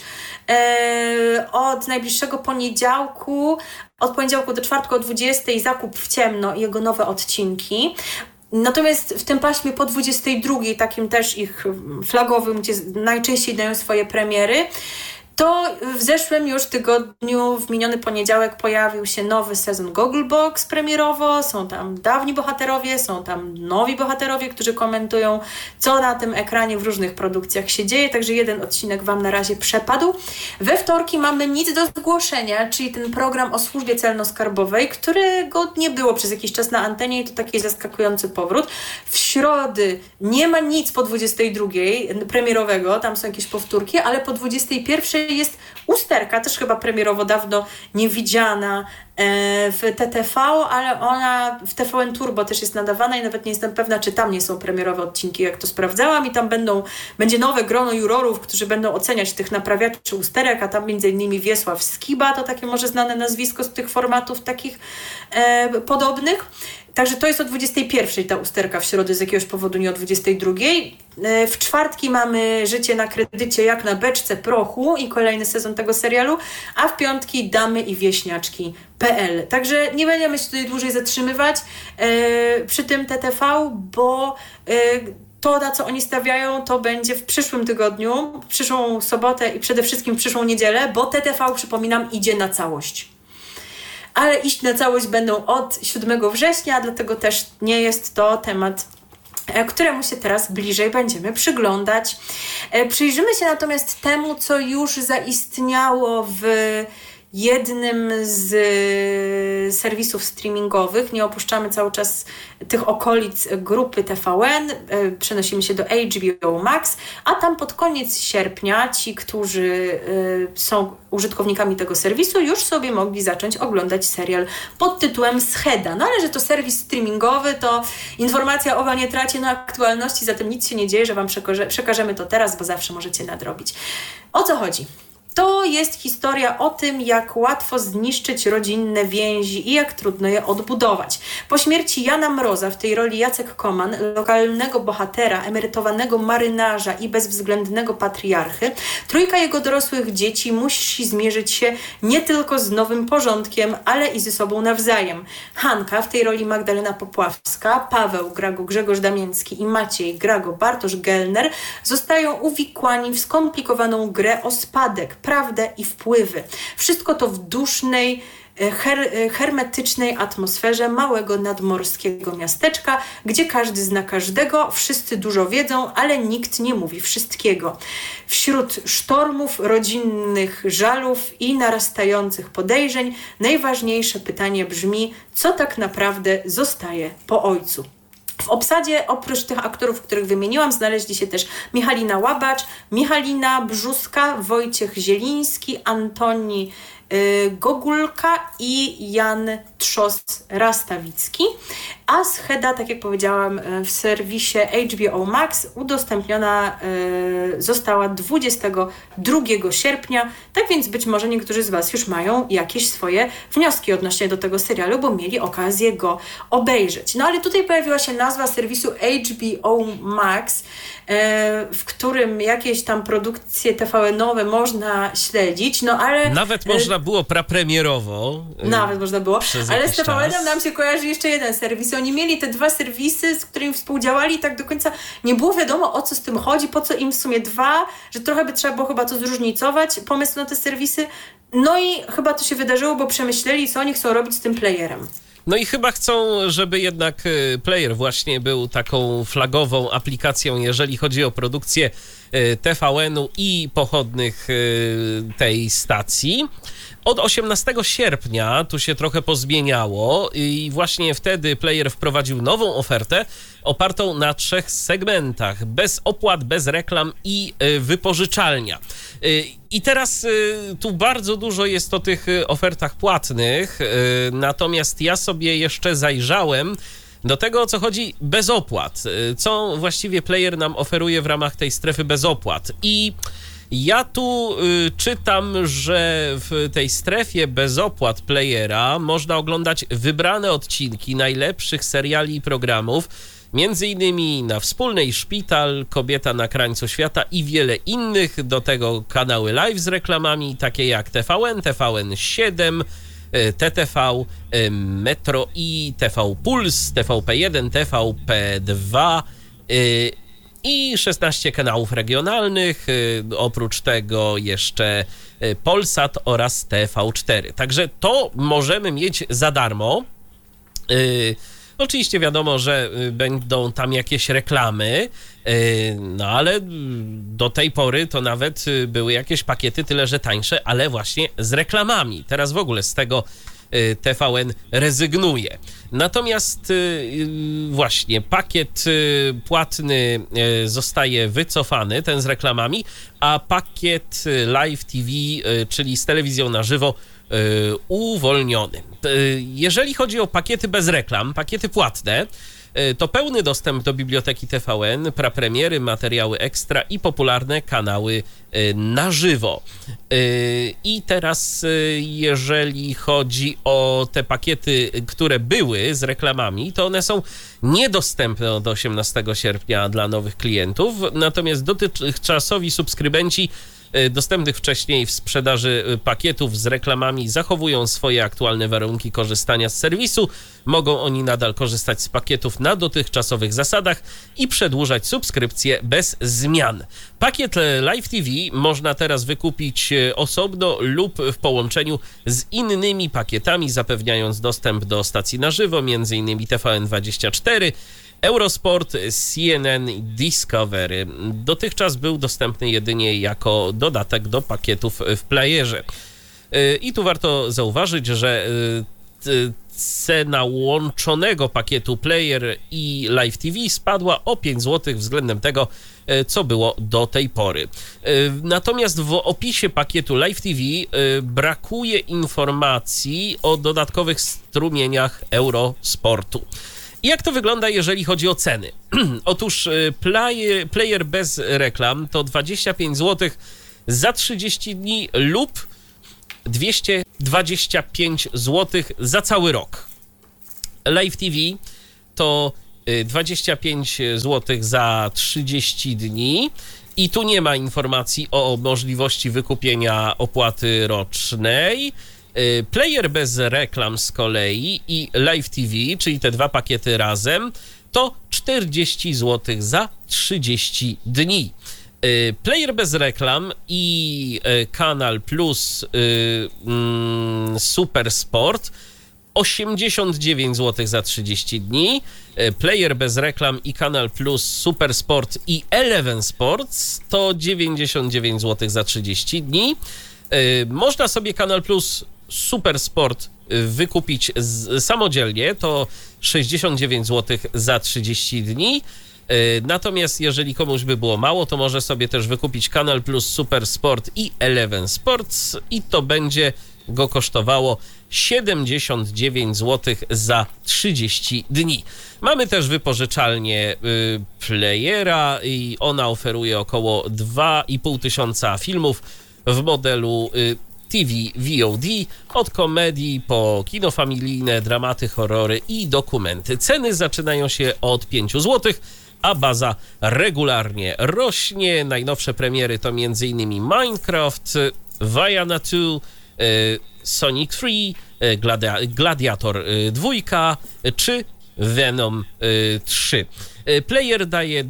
od najbliższego poniedziałku, od poniedziałku do czwartku o 20 Zakup w ciemno i jego nowe odcinki. Natomiast w tym paśmie po 22, takim też ich flagowym, gdzie najczęściej dają swoje premiery, to w zeszłym już tygodniu, w miniony poniedziałek, pojawił się nowy sezon Gogglebox premierowo. Są tam dawni bohaterowie, są tam nowi bohaterowie, którzy komentują, co na tym ekranie w różnych produkcjach się dzieje. Także jeden odcinek Wam na razie przepadł. We wtorki mamy Nic do zgłoszenia, czyli ten program o służbie celno-skarbowej, którego nie było przez jakiś czas na antenie i to taki zaskakujący powrót. W środy nie ma nic po 22 premierowego, tam są jakieś powtórki, ale po 21 jest Usterka, też chyba premierowo dawno niewidziana w TTV, ale ona w TVN Turbo też jest nadawana i nawet nie jestem pewna, czy tam nie są premierowe odcinki, jak to sprawdzałam, i tam będzie nowe grono jurorów, którzy będą oceniać tych naprawiaczy usterek, a tam m.in. Wiesław Skiba, to takie może znane nazwisko z tych formatów takich podobnych. Także to jest o 21 ta usterka w środę, z jakiegoś powodu nie o 22. W czwartki mamy Życie na kredycie jak na beczce prochu i kolejny sezon tego serialu, a w piątki Damy i wieśniaczki.pl. Także nie będziemy się tutaj dłużej zatrzymywać przy tym TTV, bo to, na co oni stawiają, to będzie w przyszłym tygodniu, w przyszłą sobotę i przede wszystkim w przyszłą niedzielę, bo TTV, przypominam, idzie na całość. Ale iść na całość będą od 7 września, dlatego też nie jest to temat, któremu się teraz bliżej będziemy przyglądać. Przyjrzymy się natomiast temu, co już zaistniało w jednym z serwisów streamingowych. Nie opuszczamy cały czas tych okolic grupy TVN, przenosimy się do HBO Max, a tam pod koniec sierpnia ci, którzy są użytkownikami tego serwisu, już sobie mogli zacząć oglądać serial pod tytułem Scheda. No ale że to serwis streamingowy, to informacja owa nie traci na aktualności, zatem nic się nie dzieje, że wam przekażemy to teraz, bo zawsze możecie nadrobić. O co chodzi? To jest historia o tym, jak łatwo zniszczyć rodzinne więzi i jak trudno je odbudować. Po śmierci Jana Mroza, w tej roli Jacek Koman, lokalnego bohatera, emerytowanego marynarza i bezwzględnego patriarchy, trójka jego dorosłych dzieci musi zmierzyć się nie tylko z nowym porządkiem, ale i ze sobą nawzajem. Hanka, w tej roli Magdalena Popławska, Paweł, gra go Grzegorz Damiński i Maciej, gra go Bartosz Gellner, zostają uwikłani w skomplikowaną grę o spadek, prawdę i wpływy. Wszystko to w dusznej, hermetycznej atmosferze małego nadmorskiego miasteczka, gdzie każdy zna każdego, wszyscy dużo wiedzą, ale nikt nie mówi wszystkiego. Wśród sztormów, rodzinnych żalów i narastających podejrzeń najważniejsze pytanie brzmi, co tak naprawdę zostaje po ojcu. W obsadzie oprócz tych aktorów, których wymieniłam, znaleźli się też Michalina Łabacz, Michalina Brzuska, Wojciech Zieliński, Antoni Gogulka i Jan Trzos-Rastawicki. A Scheda, tak jak powiedziałam, w serwisie HBO Max udostępniona została 22 sierpnia, tak więc być może niektórzy z Was już mają jakieś swoje wnioski odnośnie do tego serialu, bo mieli okazję go obejrzeć. No ale tutaj pojawiła się nazwa serwisu HBO Max, w którym jakieś tam produkcje TVN-owe można śledzić, no ale... Nawet można było prapremierowo. Nawet można było, ale z TVN-em czas nam się kojarzy jeszcze jeden serwis. Oni mieli te dwa serwisy, z którymi współdziałali i tak do końca nie było wiadomo, o co z tym chodzi, po co im w sumie dwa, że trochę by trzeba było chyba to zróżnicować, pomysł na te serwisy. No i chyba to się wydarzyło, bo przemyśleli, co oni chcą robić z tym playerem. No i chyba chcą, żeby jednak Player właśnie był taką flagową aplikacją, jeżeli chodzi o produkcję TVN-u i pochodnych tej stacji. Od 18 sierpnia tu się trochę pozmieniało i właśnie wtedy Player wprowadził nową ofertę opartą na 3 segmentach. Bez opłat, bez reklam i wypożyczalnia. I teraz tu bardzo dużo jest o tych ofertach płatnych, natomiast ja sobie jeszcze zajrzałem do tego, o co chodzi bez opłat. Co właściwie Player nam oferuje w ramach tej strefy bez opłat. I ja tu czytam, że w tej strefie bez opłat Playera można oglądać wybrane odcinki najlepszych seriali i programów, między innymi Na wspólnej, Szpital, Kobieta na krańcu świata i wiele innych. Do tego kanały live z reklamami, takie jak TVN, TVN7, TTV, Metro i TV Puls, TVP1, TVP2 i 16 kanałów regionalnych, oprócz tego jeszcze Polsat oraz TV4. Także to możemy mieć za darmo. Oczywiście wiadomo, że będą tam jakieś reklamy, no ale do tej pory to nawet były jakieś pakiety, tyle że tańsze, ale właśnie z reklamami. Teraz w ogóle z tego TVN rezygnuje. Natomiast właśnie pakiet płatny zostaje wycofany, ten z reklamami, a pakiet Live TV, czyli z telewizją na żywo, uwolniony. Jeżeli chodzi o pakiety bez reklam, pakiety płatne, to pełny dostęp do biblioteki TVN, prapremiery, materiały ekstra i popularne kanały na żywo. I teraz jeżeli chodzi o te pakiety, które były z reklamami, to one są niedostępne od 18 sierpnia dla nowych klientów, natomiast dotychczasowi subskrybenci dostępnych wcześniej w sprzedaży pakietów z reklamami zachowują swoje aktualne warunki korzystania z serwisu. Mogą oni nadal korzystać z pakietów na dotychczasowych zasadach i przedłużać subskrypcję bez zmian. Pakiet Live TV można teraz wykupić osobno lub w połączeniu z innymi pakietami, zapewniając dostęp do stacji na żywo, m.in. TVN24, Eurosport, CNN i Discovery. Dotychczas był dostępny jedynie jako dodatek do pakietów w playerze. I tu warto zauważyć, że cena łączonego pakietu Player i Live TV spadła o 5 zł względem tego, co było do tej pory. Natomiast w opisie pakietu Live TV brakuje informacji o dodatkowych strumieniach Eurosportu. I jak to wygląda, jeżeli chodzi o ceny? Otóż player bez reklam to 25 zł za 30 dni lub 225 zł za cały rok. Live TV to 25 zł za 30 dni i tu nie ma informacji o możliwości wykupienia opłaty rocznej. Player bez reklam z kolei i Live TV, czyli te dwa pakiety razem, to 40 zł za 30 dni. Player bez reklam i Kanal Plus Super Sport 89 zł za 30 dni. Player bez reklam i Kanal Plus Super Sport i Eleven Sports to 99 zł za 30 dni. Można sobie Kanal Plus Super Sport wykupić samodzielnie, to 69 zł za 30 dni. Natomiast jeżeli komuś by było mało, to może sobie też wykupić Kanal Plus Super Sport i Eleven Sports i to będzie go kosztowało 79 zł za 30 dni. Mamy też wypożyczalnię Playera i ona oferuje około 2,5 tysiąca filmów w modelu TV VOD, od komedii po kino familijne, dramaty, horrory i dokumenty. Ceny zaczynają się od 5 zł, a baza regularnie rośnie. Najnowsze premiery to m.in. Minecraft, Vaiana 2, Sonic 3, Gladiator 2 czy Venom 3. Player daje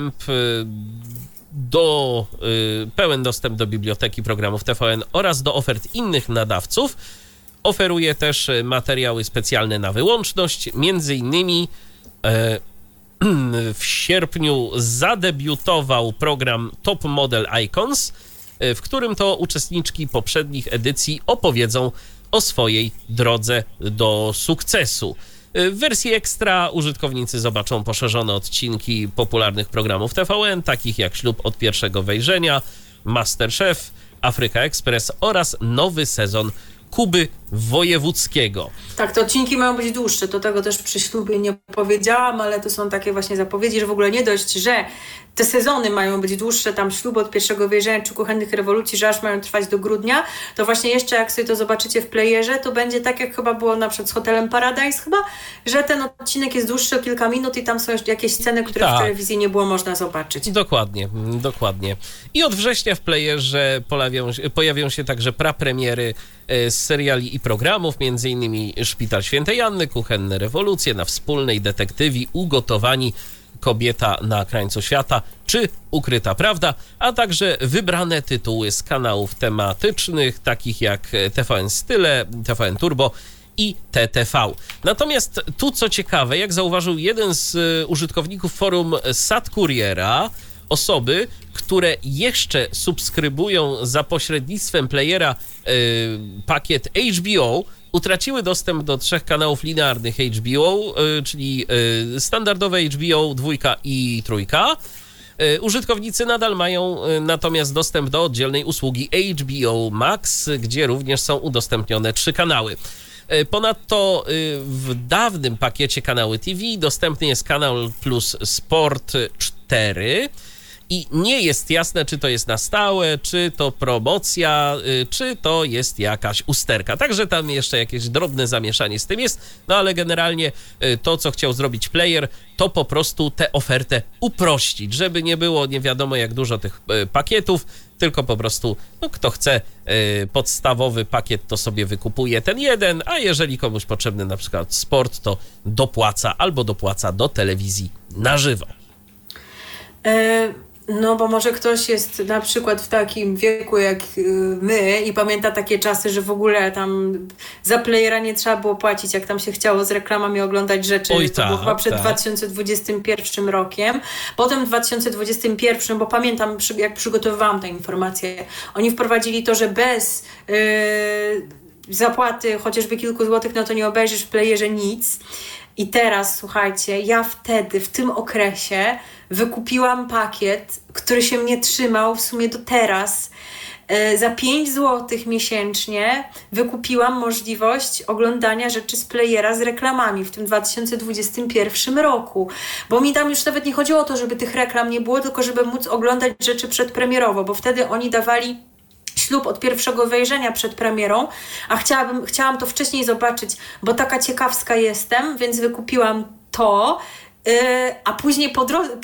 pełen dostęp do biblioteki programów TVN oraz do ofert innych nadawców. Oferuje też materiały specjalne na wyłączność. Między innymi w sierpniu zadebiutował program Top Model Icons, w którym to uczestniczki poprzednich edycji opowiedzą o swojej drodze do sukcesu. W wersji ekstra użytkownicy zobaczą poszerzone odcinki popularnych programów TVN, takich jak Ślub od pierwszego wejrzenia, MasterChef, Afryka Express oraz nowy sezon Kuby Wojewódzkiego. Tak, te odcinki mają być dłuższe, to tego też przy ślubie nie powiedziałam, ale to są takie właśnie zapowiedzi, że w ogóle nie dość, że te sezony mają być dłuższe, tam Ślub od pierwszego wejrzenia czy Kuchennych rewolucji, że aż mają trwać do grudnia, to właśnie jeszcze jak sobie to zobaczycie w playerze, to będzie tak jak chyba było na przykład z Hotelem Paradise chyba, że ten odcinek jest dłuższy o kilka minut i tam są jakieś sceny, które w telewizji nie było można zobaczyć. Dokładnie. I od września w playerze pojawią się także prapremiery z seriali i programów, m.in. Szpital Świętej Anny, Kuchenne rewolucje, Na wspólnej, Detektywi, Ugotowani, Kobieta na krańcu świata czy Ukryta prawda, a także wybrane tytuły z kanałów tematycznych, takich jak TVN Style, TVN Turbo i TTV. Natomiast tu co ciekawe, jak zauważył jeden z użytkowników forum Sad Kuriera, osoby, które jeszcze subskrybują za pośrednictwem playera pakiet HBO, utraciły dostęp do 3 kanałów linearnych HBO, czyli standardowe HBO 2 i 3. Użytkownicy nadal mają natomiast dostęp do oddzielnej usługi HBO Max, gdzie również są udostępnione 3 kanały. Ponadto w dawnym pakiecie kanały TV dostępny jest Kanal Plus Sport 4 i nie jest jasne, czy to jest na stałe, czy to promocja, czy to jest jakaś usterka. Także tam jeszcze jakieś drobne zamieszanie z tym jest, no ale generalnie to, co chciał zrobić player, to po prostu tę ofertę uprościć, żeby nie było nie wiadomo jak dużo tych pakietów, tylko po prostu kto chce podstawowy pakiet, to sobie wykupuje ten jeden, a jeżeli komuś potrzebny na przykład sport, to dopłaca albo dopłaca do telewizji na żywo. No bo może ktoś jest na przykład w takim wieku jak my i pamięta takie czasy, że w ogóle tam za playera nie trzeba było płacić, jak tam się chciało z reklamami oglądać rzeczy. Oj, to było chyba przed tak. 2021 rokiem. Potem w 2021, bo pamiętam jak przygotowywałam tę informację, oni wprowadzili to, że bez zapłaty chociażby kilku złotych, no to nie obejrzysz w playerze nic. I teraz, słuchajcie, ja wtedy, w tym okresie wykupiłam pakiet, który się mnie trzymał w sumie do teraz. Za 5 zł miesięcznie wykupiłam możliwość oglądania rzeczy z playera z reklamami w tym 2021 roku. Bo mi tam już nawet nie chodziło o to, żeby tych reklam nie było, tylko żeby móc oglądać rzeczy przedpremierowo, bo wtedy oni dawali ślub od pierwszego wejrzenia przed premierą, a chciałam to wcześniej zobaczyć, bo taka ciekawska jestem, więc wykupiłam to, a później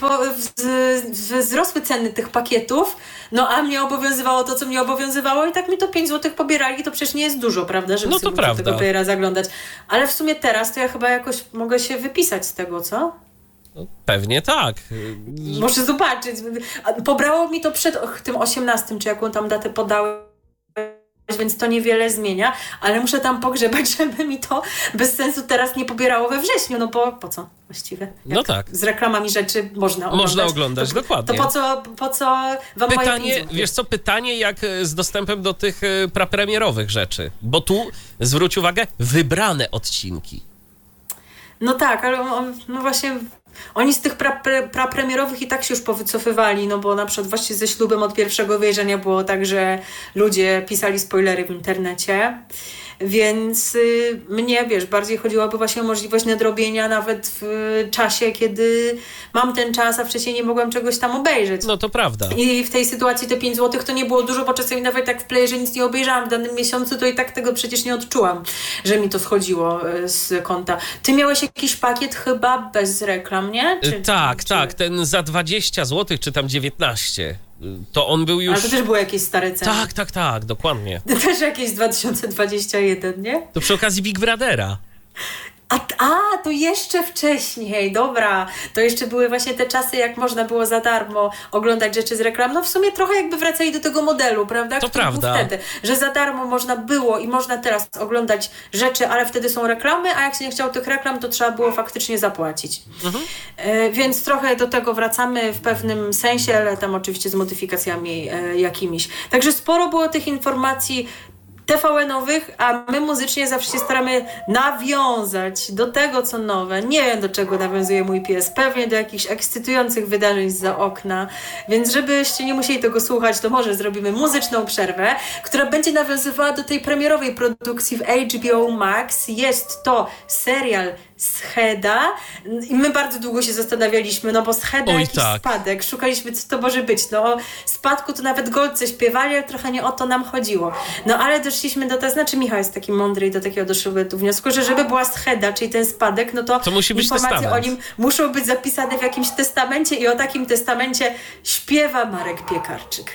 wzrosły ceny tych pakietów, no a mnie obowiązywało to, co mnie obowiązywało i tak mi to 5 zł pobierali, to przecież nie jest dużo, prawda, żeby no to sobie tego playera zaglądać. Ale w sumie teraz to ja chyba jakoś mogę się wypisać z tego, co? No, pewnie tak. Muszę zobaczyć. Pobrało mi to przed tym 18, czy jaką tam datę podałeś, więc to niewiele zmienia, ale muszę tam pogrzebać, żeby mi to bez sensu teraz nie pobierało we wrześniu, no bo po co właściwie? Jak no tak. Z reklamami rzeczy można oglądać. Dokładnie. To po co wam pytanie, wiesz co, pytanie jak z dostępem do tych prapremierowych rzeczy, bo tu, zwróć uwagę, wybrane odcinki. No tak, ale no właśnie oni z tych prapremierowych i tak się już powycofywali, no bo na przykład właśnie ze ślubem od pierwszego wejrzenia było tak, że ludzie pisali spoilery w internecie, więc mnie, wiesz, bardziej chodziłoby właśnie o możliwość nadrobienia nawet w czasie, kiedy mam ten czas, a wcześniej nie mogłam czegoś tam obejrzeć. No to prawda. I w tej sytuacji te 5 zł to nie było dużo, bo czasami nawet jak w playerze nic nie obejrzałam w danym miesiącu, to i tak tego przecież nie odczułam, że mi to schodziło z konta. Ty miałeś jakiś pakiet chyba bez reklam, nie? Tak, ten za 20 zł, czy tam 19. To on był już... Ale to też były jakieś stare ceny. Tak, dokładnie. To też jakieś 2021, nie? To przy okazji Big Brothera. To jeszcze wcześniej, dobra. To jeszcze były właśnie te czasy, jak można było za darmo oglądać rzeczy z reklam. No w sumie trochę jakby wracali do tego modelu, prawda? To prawda. Wtedy, że za darmo można było i można teraz oglądać rzeczy, ale wtedy są reklamy, a jak się nie chciało tych reklam, to trzeba było faktycznie zapłacić. Więc trochę do tego wracamy w pewnym sensie, ale tam oczywiście z modyfikacjami jakimiś. Także sporo było tych informacji TVN-owych, a my muzycznie zawsze się staramy nawiązać do tego, co nowe. Nie wiem, do czego nawiązuje mój pies. Pewnie do jakichś ekscytujących wydarzeń zza okna. Więc żebyście nie musieli tego słuchać, to może zrobimy muzyczną przerwę, która będzie nawiązywała do tej premierowej produkcji w HBO Max. Jest to serial Scheda i my bardzo długo się zastanawialiśmy, no bo Scheda jakiś spadek, szukaliśmy, co to może być. No o spadku to nawet Golce śpiewali, ale trochę nie o to nam chodziło. No ale doszliśmy do tego, znaczy Michał jest taki mądry i do takiego doszły do wniosku, że żeby była Scheda, czyli ten spadek, no to musi być informacje testament. o nim muszą być zapisane w jakimś testamencie i o takim testamencie śpiewa Marek Piekarczyk.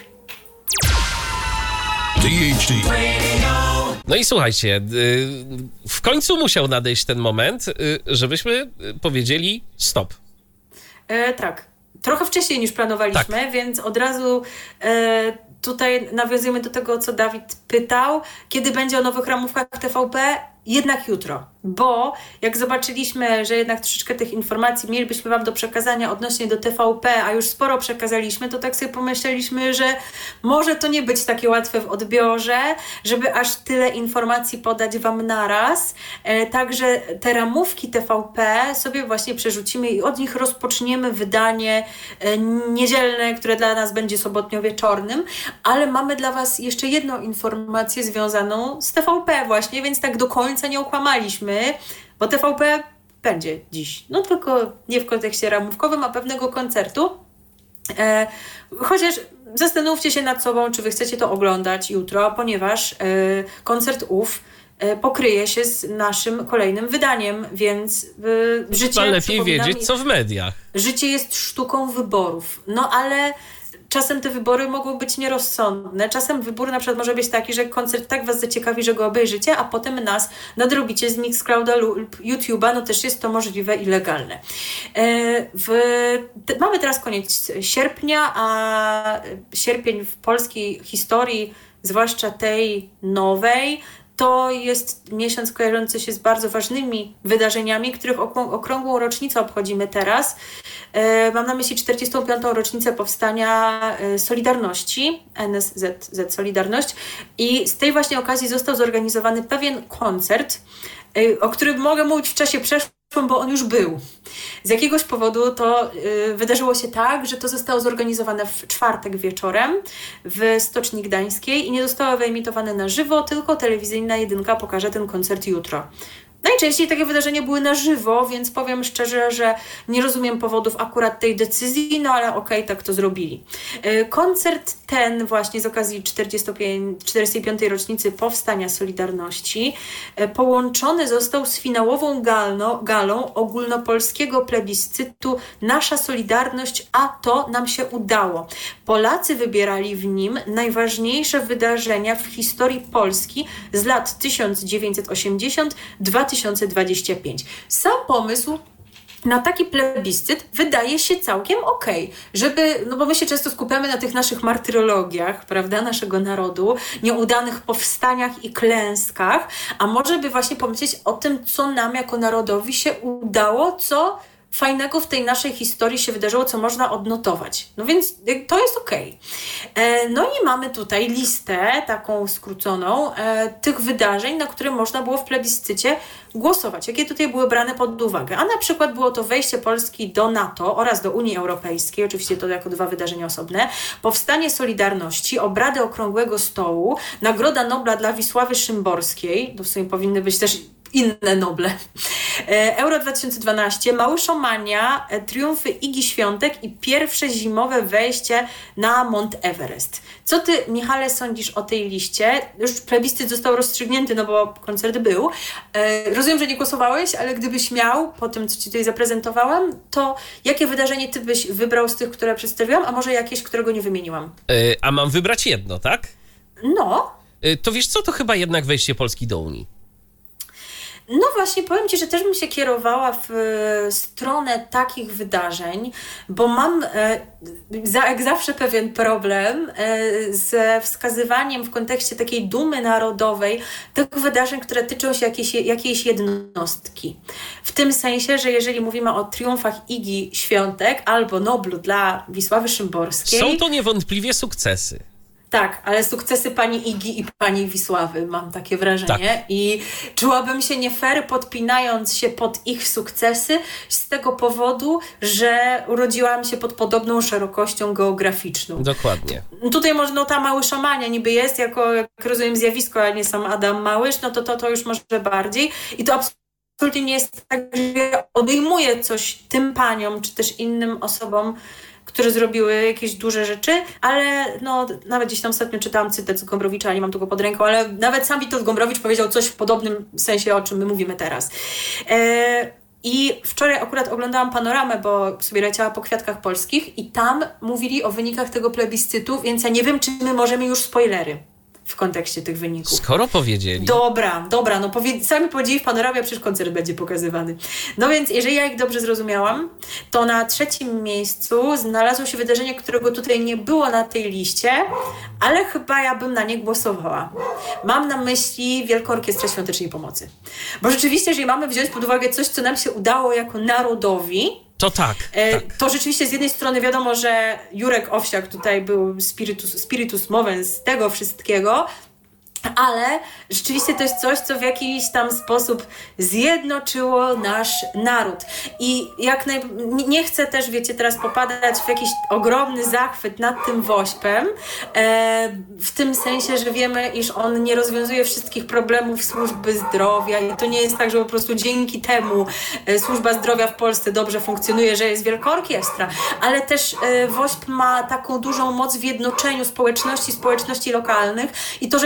DHT. No i słuchajcie, w końcu musiał nadejść ten moment, żebyśmy powiedzieli stop. Tak. Trochę wcześniej niż planowaliśmy, więc od razu tutaj nawiązujemy do tego, co Dawid pytał. Kiedy będzie o nowych ramówkach TVP? Jednak jutro, bo jak zobaczyliśmy, że jednak troszeczkę tych informacji mielibyśmy wam do przekazania odnośnie do TVP, a już sporo przekazaliśmy, to tak sobie pomyśleliśmy, że może to nie być takie łatwe w odbiorze, żeby aż tyle informacji podać wam naraz. Także te ramówki TVP sobie właśnie przerzucimy i od nich rozpoczniemy wydanie niedzielne, które dla nas będzie sobotnio-wieczornym, ale mamy dla was jeszcze jedną informację związaną z TVP właśnie, więc tak do końca nie okłamaliśmy, bo TVP będzie dziś. No tylko nie w kontekście ramówkowym, a pewnego koncertu. Chociaż zastanówcie się nad sobą, czy wy chcecie to oglądać jutro, ponieważ koncert ów pokryje się z naszym kolejnym wydaniem, więc życie... Chyba lepiej wiedzieć, co w mediach. Życie jest sztuką wyborów. No ale czasem te wybory mogą być nierozsądne. Czasem wybór na przykład może być taki, że koncert tak was zaciekawi, że go obejrzycie, a potem nas nadrobicie z Mixclouda lub YouTube'a. No też jest to możliwe i legalne. Mamy teraz koniec sierpnia, a sierpień w polskiej historii, zwłaszcza tej nowej, to jest miesiąc kojarzący się z bardzo ważnymi wydarzeniami, których okrągłą rocznicę obchodzimy teraz. Mam na myśli 45. rocznicę powstania Solidarności, NSZZ Solidarność, i z tej właśnie okazji został zorganizowany pewien koncert, o którym mogę mówić w czasie przeszłym, bo on już był. Z jakiegoś powodu to wydarzyło się tak, że to zostało zorganizowane w czwartek wieczorem w Stoczni Gdańskiej i nie zostało wyemitowane na żywo, tylko telewizyjna jedynka pokaże ten koncert jutro. Najczęściej takie wydarzenia były na żywo, więc powiem szczerze, że nie rozumiem powodów akurat tej decyzji, no ale okej, tak to zrobili. Koncert ten właśnie z okazji 45. rocznicy powstania Solidarności połączony został z finałową galą ogólnopolskiego plebiscytu Nasza Solidarność, a to nam się udało. Polacy wybierali w nim najważniejsze wydarzenia w historii Polski z lat 1980-2025. Sam pomysł na taki plebiscyt wydaje się całkiem okej, żeby, no bo my się często skupiamy na tych naszych martyrologiach, prawda, naszego narodu, nieudanych powstaniach i klęskach, a może by właśnie pomyśleć o tym, co nam jako narodowi się udało, co fajnego w tej naszej historii się wydarzyło, co można odnotować. No więc to jest okej. No i mamy tutaj listę taką skróconą tych wydarzeń, na które można było w plebiscycie głosować. Jakie tutaj były brane pod uwagę? A na przykład było to wejście Polski do NATO oraz do Unii Europejskiej, oczywiście to jako 2 wydarzenia osobne, powstanie Solidarności, obrady Okrągłego Stołu, Nagroda Nobla dla Wisławy Szymborskiej, to w sumie powinny być też inne Noble. Euro 2012, Małyszomania, triumfy Igi Świątek i pierwsze zimowe wejście na Mount Everest. Co ty, Michale, sądzisz o tej liście? Już plebiscyt został rozstrzygnięty, no bo koncert był. Rozumiem, że nie głosowałeś, ale gdybyś miał, po tym, co ci tutaj zaprezentowałam, to jakie wydarzenie ty byś wybrał z tych, które przedstawiłam, a może jakieś, którego nie wymieniłam? A mam wybrać jedno, tak? No. To wiesz co, to chyba jednak wejście Polski do Unii. No właśnie, powiem ci, że też bym się kierowała w stronę takich wydarzeń, bo mam jak zawsze pewien problem ze wskazywaniem w kontekście takiej dumy narodowej tych wydarzeń, które tyczą się jakiejś jednostki. W tym sensie, że jeżeli mówimy o triumfach Igi Świątek albo Noblu dla Wisławy Szymborskiej... Są to niewątpliwie sukcesy. Tak, ale sukcesy pani Igi i pani Wisławy, mam takie wrażenie. Tak. I czułabym się nie fair, podpinając się pod ich sukcesy z tego powodu, że urodziłam się pod podobną szerokością geograficzną. Dokładnie. Tutaj może ta Małyszomania niby jest, jak rozumiem zjawisko, a nie sam Adam Małysz, no to już może bardziej. I to absolutnie nie jest tak, że ja odejmuję coś tym paniom, czy też innym osobom, które zrobiły jakieś duże rzeczy, ale no, nawet gdzieś tam ostatnio czytałam cytat z Gombrowicza, nie mam tego pod ręką, ale nawet sam Witold Gombrowicz powiedział coś w podobnym sensie, o czym my mówimy teraz. I wczoraj akurat oglądałam Panoramę, bo sobie leciała po Kwiatkach Polskich i tam mówili o wynikach tego plebiscytu, więc ja nie wiem, czy my możemy już spoilery w kontekście tych wyników. Skoro powiedzieli. Dobra, no sami powiedzieli w Panoramie, a przecież koncert będzie pokazywany. No więc, jeżeli ja ich dobrze zrozumiałam, to na 3. miejscu znalazło się wydarzenie, którego tutaj nie było na tej liście, ale chyba ja bym na nie głosowała. Mam na myśli Wielką Orkiestrę Świątecznej Pomocy. Bo rzeczywiście, jeżeli mamy wziąć pod uwagę coś, co nam się udało jako narodowi, to tak. To rzeczywiście z jednej strony wiadomo, że Jurek Owsiak tutaj był spiritus movens tego wszystkiego, ale rzeczywiście to jest coś, co w jakiś tam sposób zjednoczyło nasz naród. I nie chcę też, wiecie, teraz popadać w jakiś ogromny zachwyt nad tym WOŚP-em, w tym sensie, że wiemy, iż on nie rozwiązuje wszystkich problemów służby zdrowia i to nie jest tak, że po prostu dzięki temu służba zdrowia w Polsce dobrze funkcjonuje, że jest Wielka Orkiestra, ale też WOŚP ma taką dużą moc w jednoczeniu społeczności lokalnych i to, że przez tyle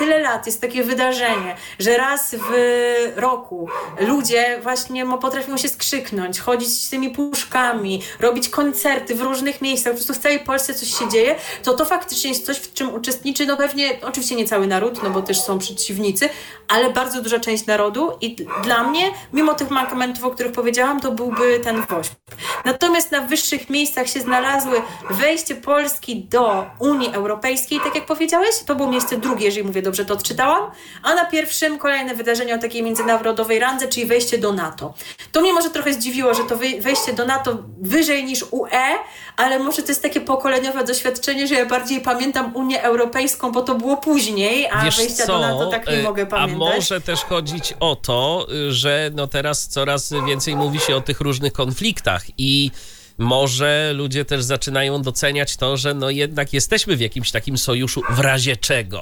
tyle lat jest takie wydarzenie, że raz w roku ludzie właśnie potrafią się skrzyknąć, chodzić z tymi puszkami, robić koncerty w różnych miejscach, po prostu w całej Polsce coś się dzieje, to faktycznie jest coś, w czym uczestniczy, no pewnie, oczywiście nie cały naród, no bo też są przeciwnicy, ale bardzo duża część narodu i dla mnie, mimo tych mankamentów, o których powiedziałam, to byłby ten WOŚP. Natomiast na wyższych miejscach się znalazły wejście Polski do Unii Europejskiej, tak jak powiedziałeś, to było miejsce drugie, jeżeli mówię dobrze, to odczytałam, a na pierwszym kolejne wydarzenie o takiej międzynarodowej randze, czyli wejście do NATO. To mnie może trochę zdziwiło, że to wejście do NATO wyżej niż UE, ale może to jest takie pokoleniowe doświadczenie, że ja bardziej pamiętam Unię Europejską, bo to było później, a wiesz wejścia co? do NATO tak nie mogę pamiętać. A może też chodzić o to, że no teraz coraz więcej mówi się o tych różnych konfliktach i może ludzie też zaczynają doceniać to, że no jednak jesteśmy w jakimś takim sojuszu w razie czego.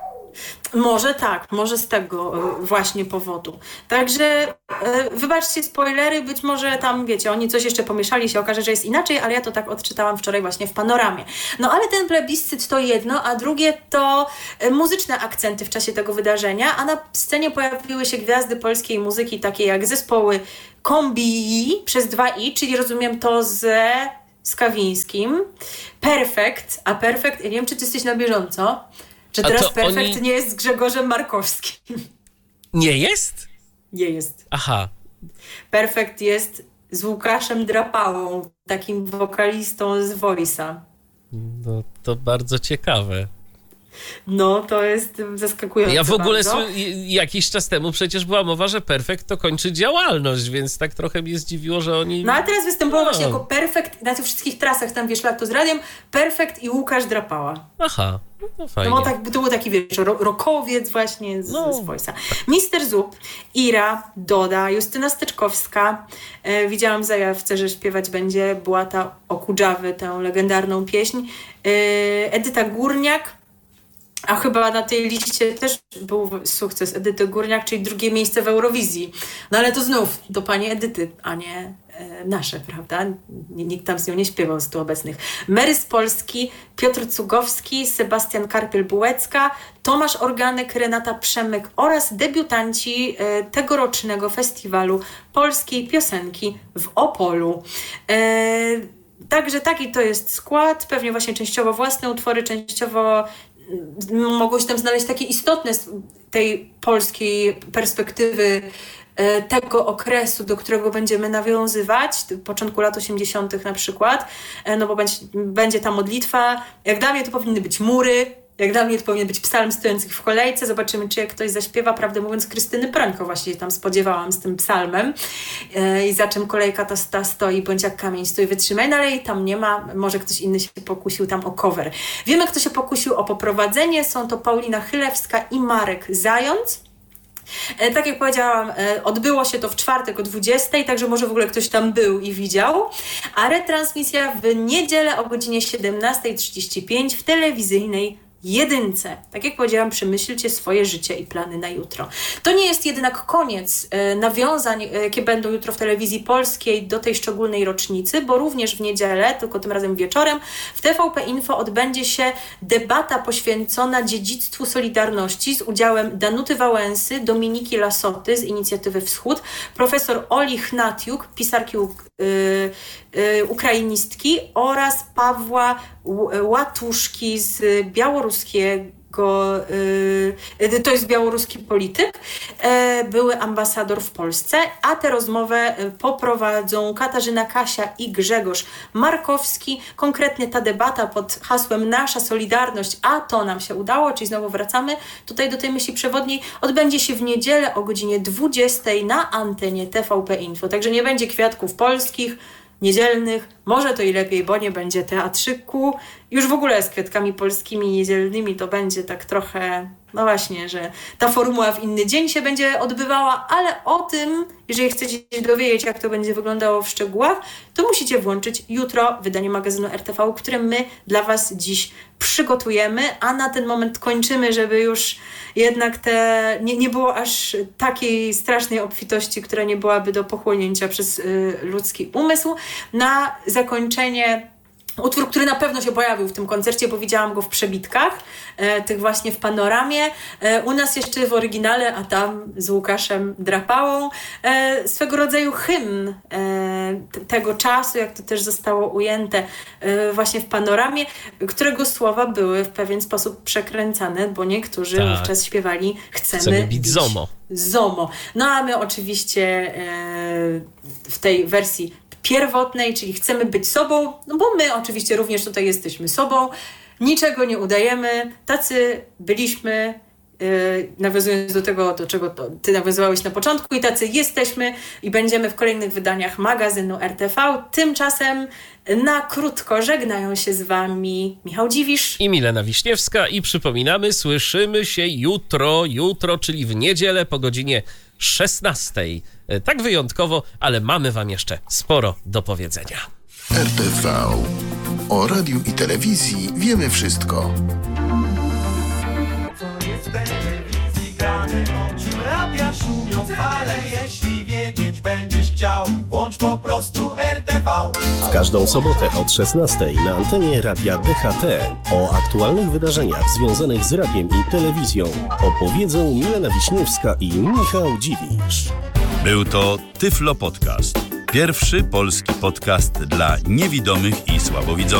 Może tak, może z tego właśnie powodu. Także wybaczcie spoilery, być może tam, wiecie, oni coś jeszcze pomieszali, się okaże, że jest inaczej, ale ja to tak odczytałam wczoraj właśnie w Panoramie. No ale ten plebiscyt to jedno, a drugie to muzyczne akcenty w czasie tego wydarzenia, a na scenie pojawiły się gwiazdy polskiej muzyki, takie jak zespoły Kombi przez 2i, czyli rozumiem to z Skawińskim, Perfekt, a Perfekt, ja nie wiem, czy ty jesteś na bieżąco, że teraz Perfekt nie jest z Grzegorzem Markowskim. Nie jest? Nie jest. Aha. Perfekt jest z Łukaszem Drapałą, takim wokalistą z Voice'a. No to bardzo ciekawe. No, to jest zaskakujące. Ja w ogóle bardzo. jakiś czas temu przecież była mowa, że Perfekt to kończy działalność, więc tak trochę mnie zdziwiło, że oni... No, a teraz występują właśnie jako Perfekt na tych wszystkich trasach, tam wiesz, Lato z Radiem, Perfekt i Łukasz Drapała. Aha, no fajnie. No bo tak, to był taki, wiesz, rockowiec właśnie z Voice'a. Mister Zup, Ira, Doda, Justyna Steczkowska. Widziałam w zajawce, że śpiewać będzie Błata Okudżawy, tę legendarną pieśń. Edyta Górniak. A chyba na tej liście też był sukces Edyty Górniak, czyli drugie miejsce w Eurowizji. No ale to znów do pani Edyty, a nie nasze, prawda? Nikt tam z nią nie śpiewał z tu obecnych. Mary z Polski, Piotr Cugowski, Sebastian Karpiel-Bułecka, Tomasz Organek, Renata Przemyk oraz debiutanci tegorocznego festiwalu polskiej piosenki w Opolu. Także taki to jest skład, pewnie właśnie częściowo własne utwory, częściowo mogło się tam znaleźć takie istotne z tej polskiej perspektywy tego okresu, do którego będziemy nawiązywać, początku lat 80. na przykład, no bo będzie ta modlitwa. Jak dla mnie to powinny być mury, jak dla mnie to powinien być psalm stojących w kolejce. Zobaczymy, czy jak ktoś zaśpiewa. Prawdę mówiąc, Krystyny Prońko właśnie się tam spodziewałam z tym psalmem. I za czym kolejka ta stoi, bądź jak kamień stoi, wytrzymaj. No ale jej tam nie ma. Może ktoś inny się pokusił tam o cover. Wiemy, kto się pokusił o poprowadzenie. Są to Paulina Chylewska i Marek Zając. Tak jak powiedziałam, odbyło się to w czwartek o 20, także może w ogóle ktoś tam był i widział, a retransmisja w niedzielę o godzinie 17:35 w telewizyjnej Jedynce. Tak jak powiedziałam, przemyślcie swoje życie i plany na jutro. To nie jest jednak koniec nawiązań, jakie będą jutro w telewizji polskiej do tej szczególnej rocznicy, bo również w niedzielę, tylko tym razem wieczorem, w TVP Info odbędzie się debata poświęcona dziedzictwu Solidarności z udziałem Danuty Wałęsy, Dominiki Lasoty z Inicjatywy Wschód, profesor Oli Hnatiuk, pisarki ukrainistki oraz Pawła Łatuszki z białoruskiego, to jest białoruski polityk, były ambasador w Polsce, a tę rozmowę poprowadzą Katarzyna Kasia i Grzegorz Markowski. Konkretnie ta debata pod hasłem Nasza Solidarność, a to nam się udało, czyli znowu wracamy tutaj do tej myśli przewodniej, odbędzie się w niedzielę o godzinie 20 na antenie TVP Info. Także nie będzie kwiatków polskich, niedzielnych, może to i lepiej, bo nie będzie teatrzyku. Już w ogóle z kwiatkami polskimi niedzielnymi to będzie tak trochę, no właśnie, że ta formuła w inny dzień się będzie odbywała, ale o tym, jeżeli chcecie się dowiedzieć, jak to będzie wyglądało w szczegółach, to musicie włączyć jutro wydanie magazynu RTV, które my dla Was dziś przygotujemy, a na ten moment kończymy, żeby już jednak nie było aż takiej strasznej obfitości, która nie byłaby do pochłonięcia przez ludzki umysł. Na zakończenie utwór, który na pewno się pojawił w tym koncercie, bo widziałam go w przebitkach, tych właśnie w Panoramie. U nas jeszcze w oryginale, a tam z Łukaszem Drapałą, swego rodzaju hymn tego czasu, jak to też zostało ujęte właśnie w Panoramie, którego słowa były w pewien sposób przekręcane, bo niektórzy wówczas śpiewali Chcemy bić ZOMO. No a my oczywiście w tej wersji pierwotnej, czyli chcemy być sobą, no bo my oczywiście również tutaj jesteśmy sobą, niczego nie udajemy, tacy byliśmy, nawiązując do tego, do czego ty nawiązywałeś na początku, i tacy jesteśmy i będziemy w kolejnych wydaniach magazynu RTV. Tymczasem na krótko żegnają się z wami Michał Dziwisz i Milena Wiśniewska i przypominamy, słyszymy się jutro, czyli w niedzielę po godzinie 16. Tak wyjątkowo, ale mamy wam jeszcze sporo do powiedzenia. RTV. O radiu i telewizji wiemy wszystko. Co jest w telewizji grane, bądź radia szumią fale. Jeśli wiedzieć będziesz chciał, włącz po prostu RTV. W każdą sobotę od 16 na antenie Radia DHT o aktualnych wydarzeniach związanych z radiem i telewizją opowiedzą Milena Wiśniewska i Michał Dziwisz. Był to Tyflo Podcast. Pierwszy polski podcast dla niewidomych i słabowidzących.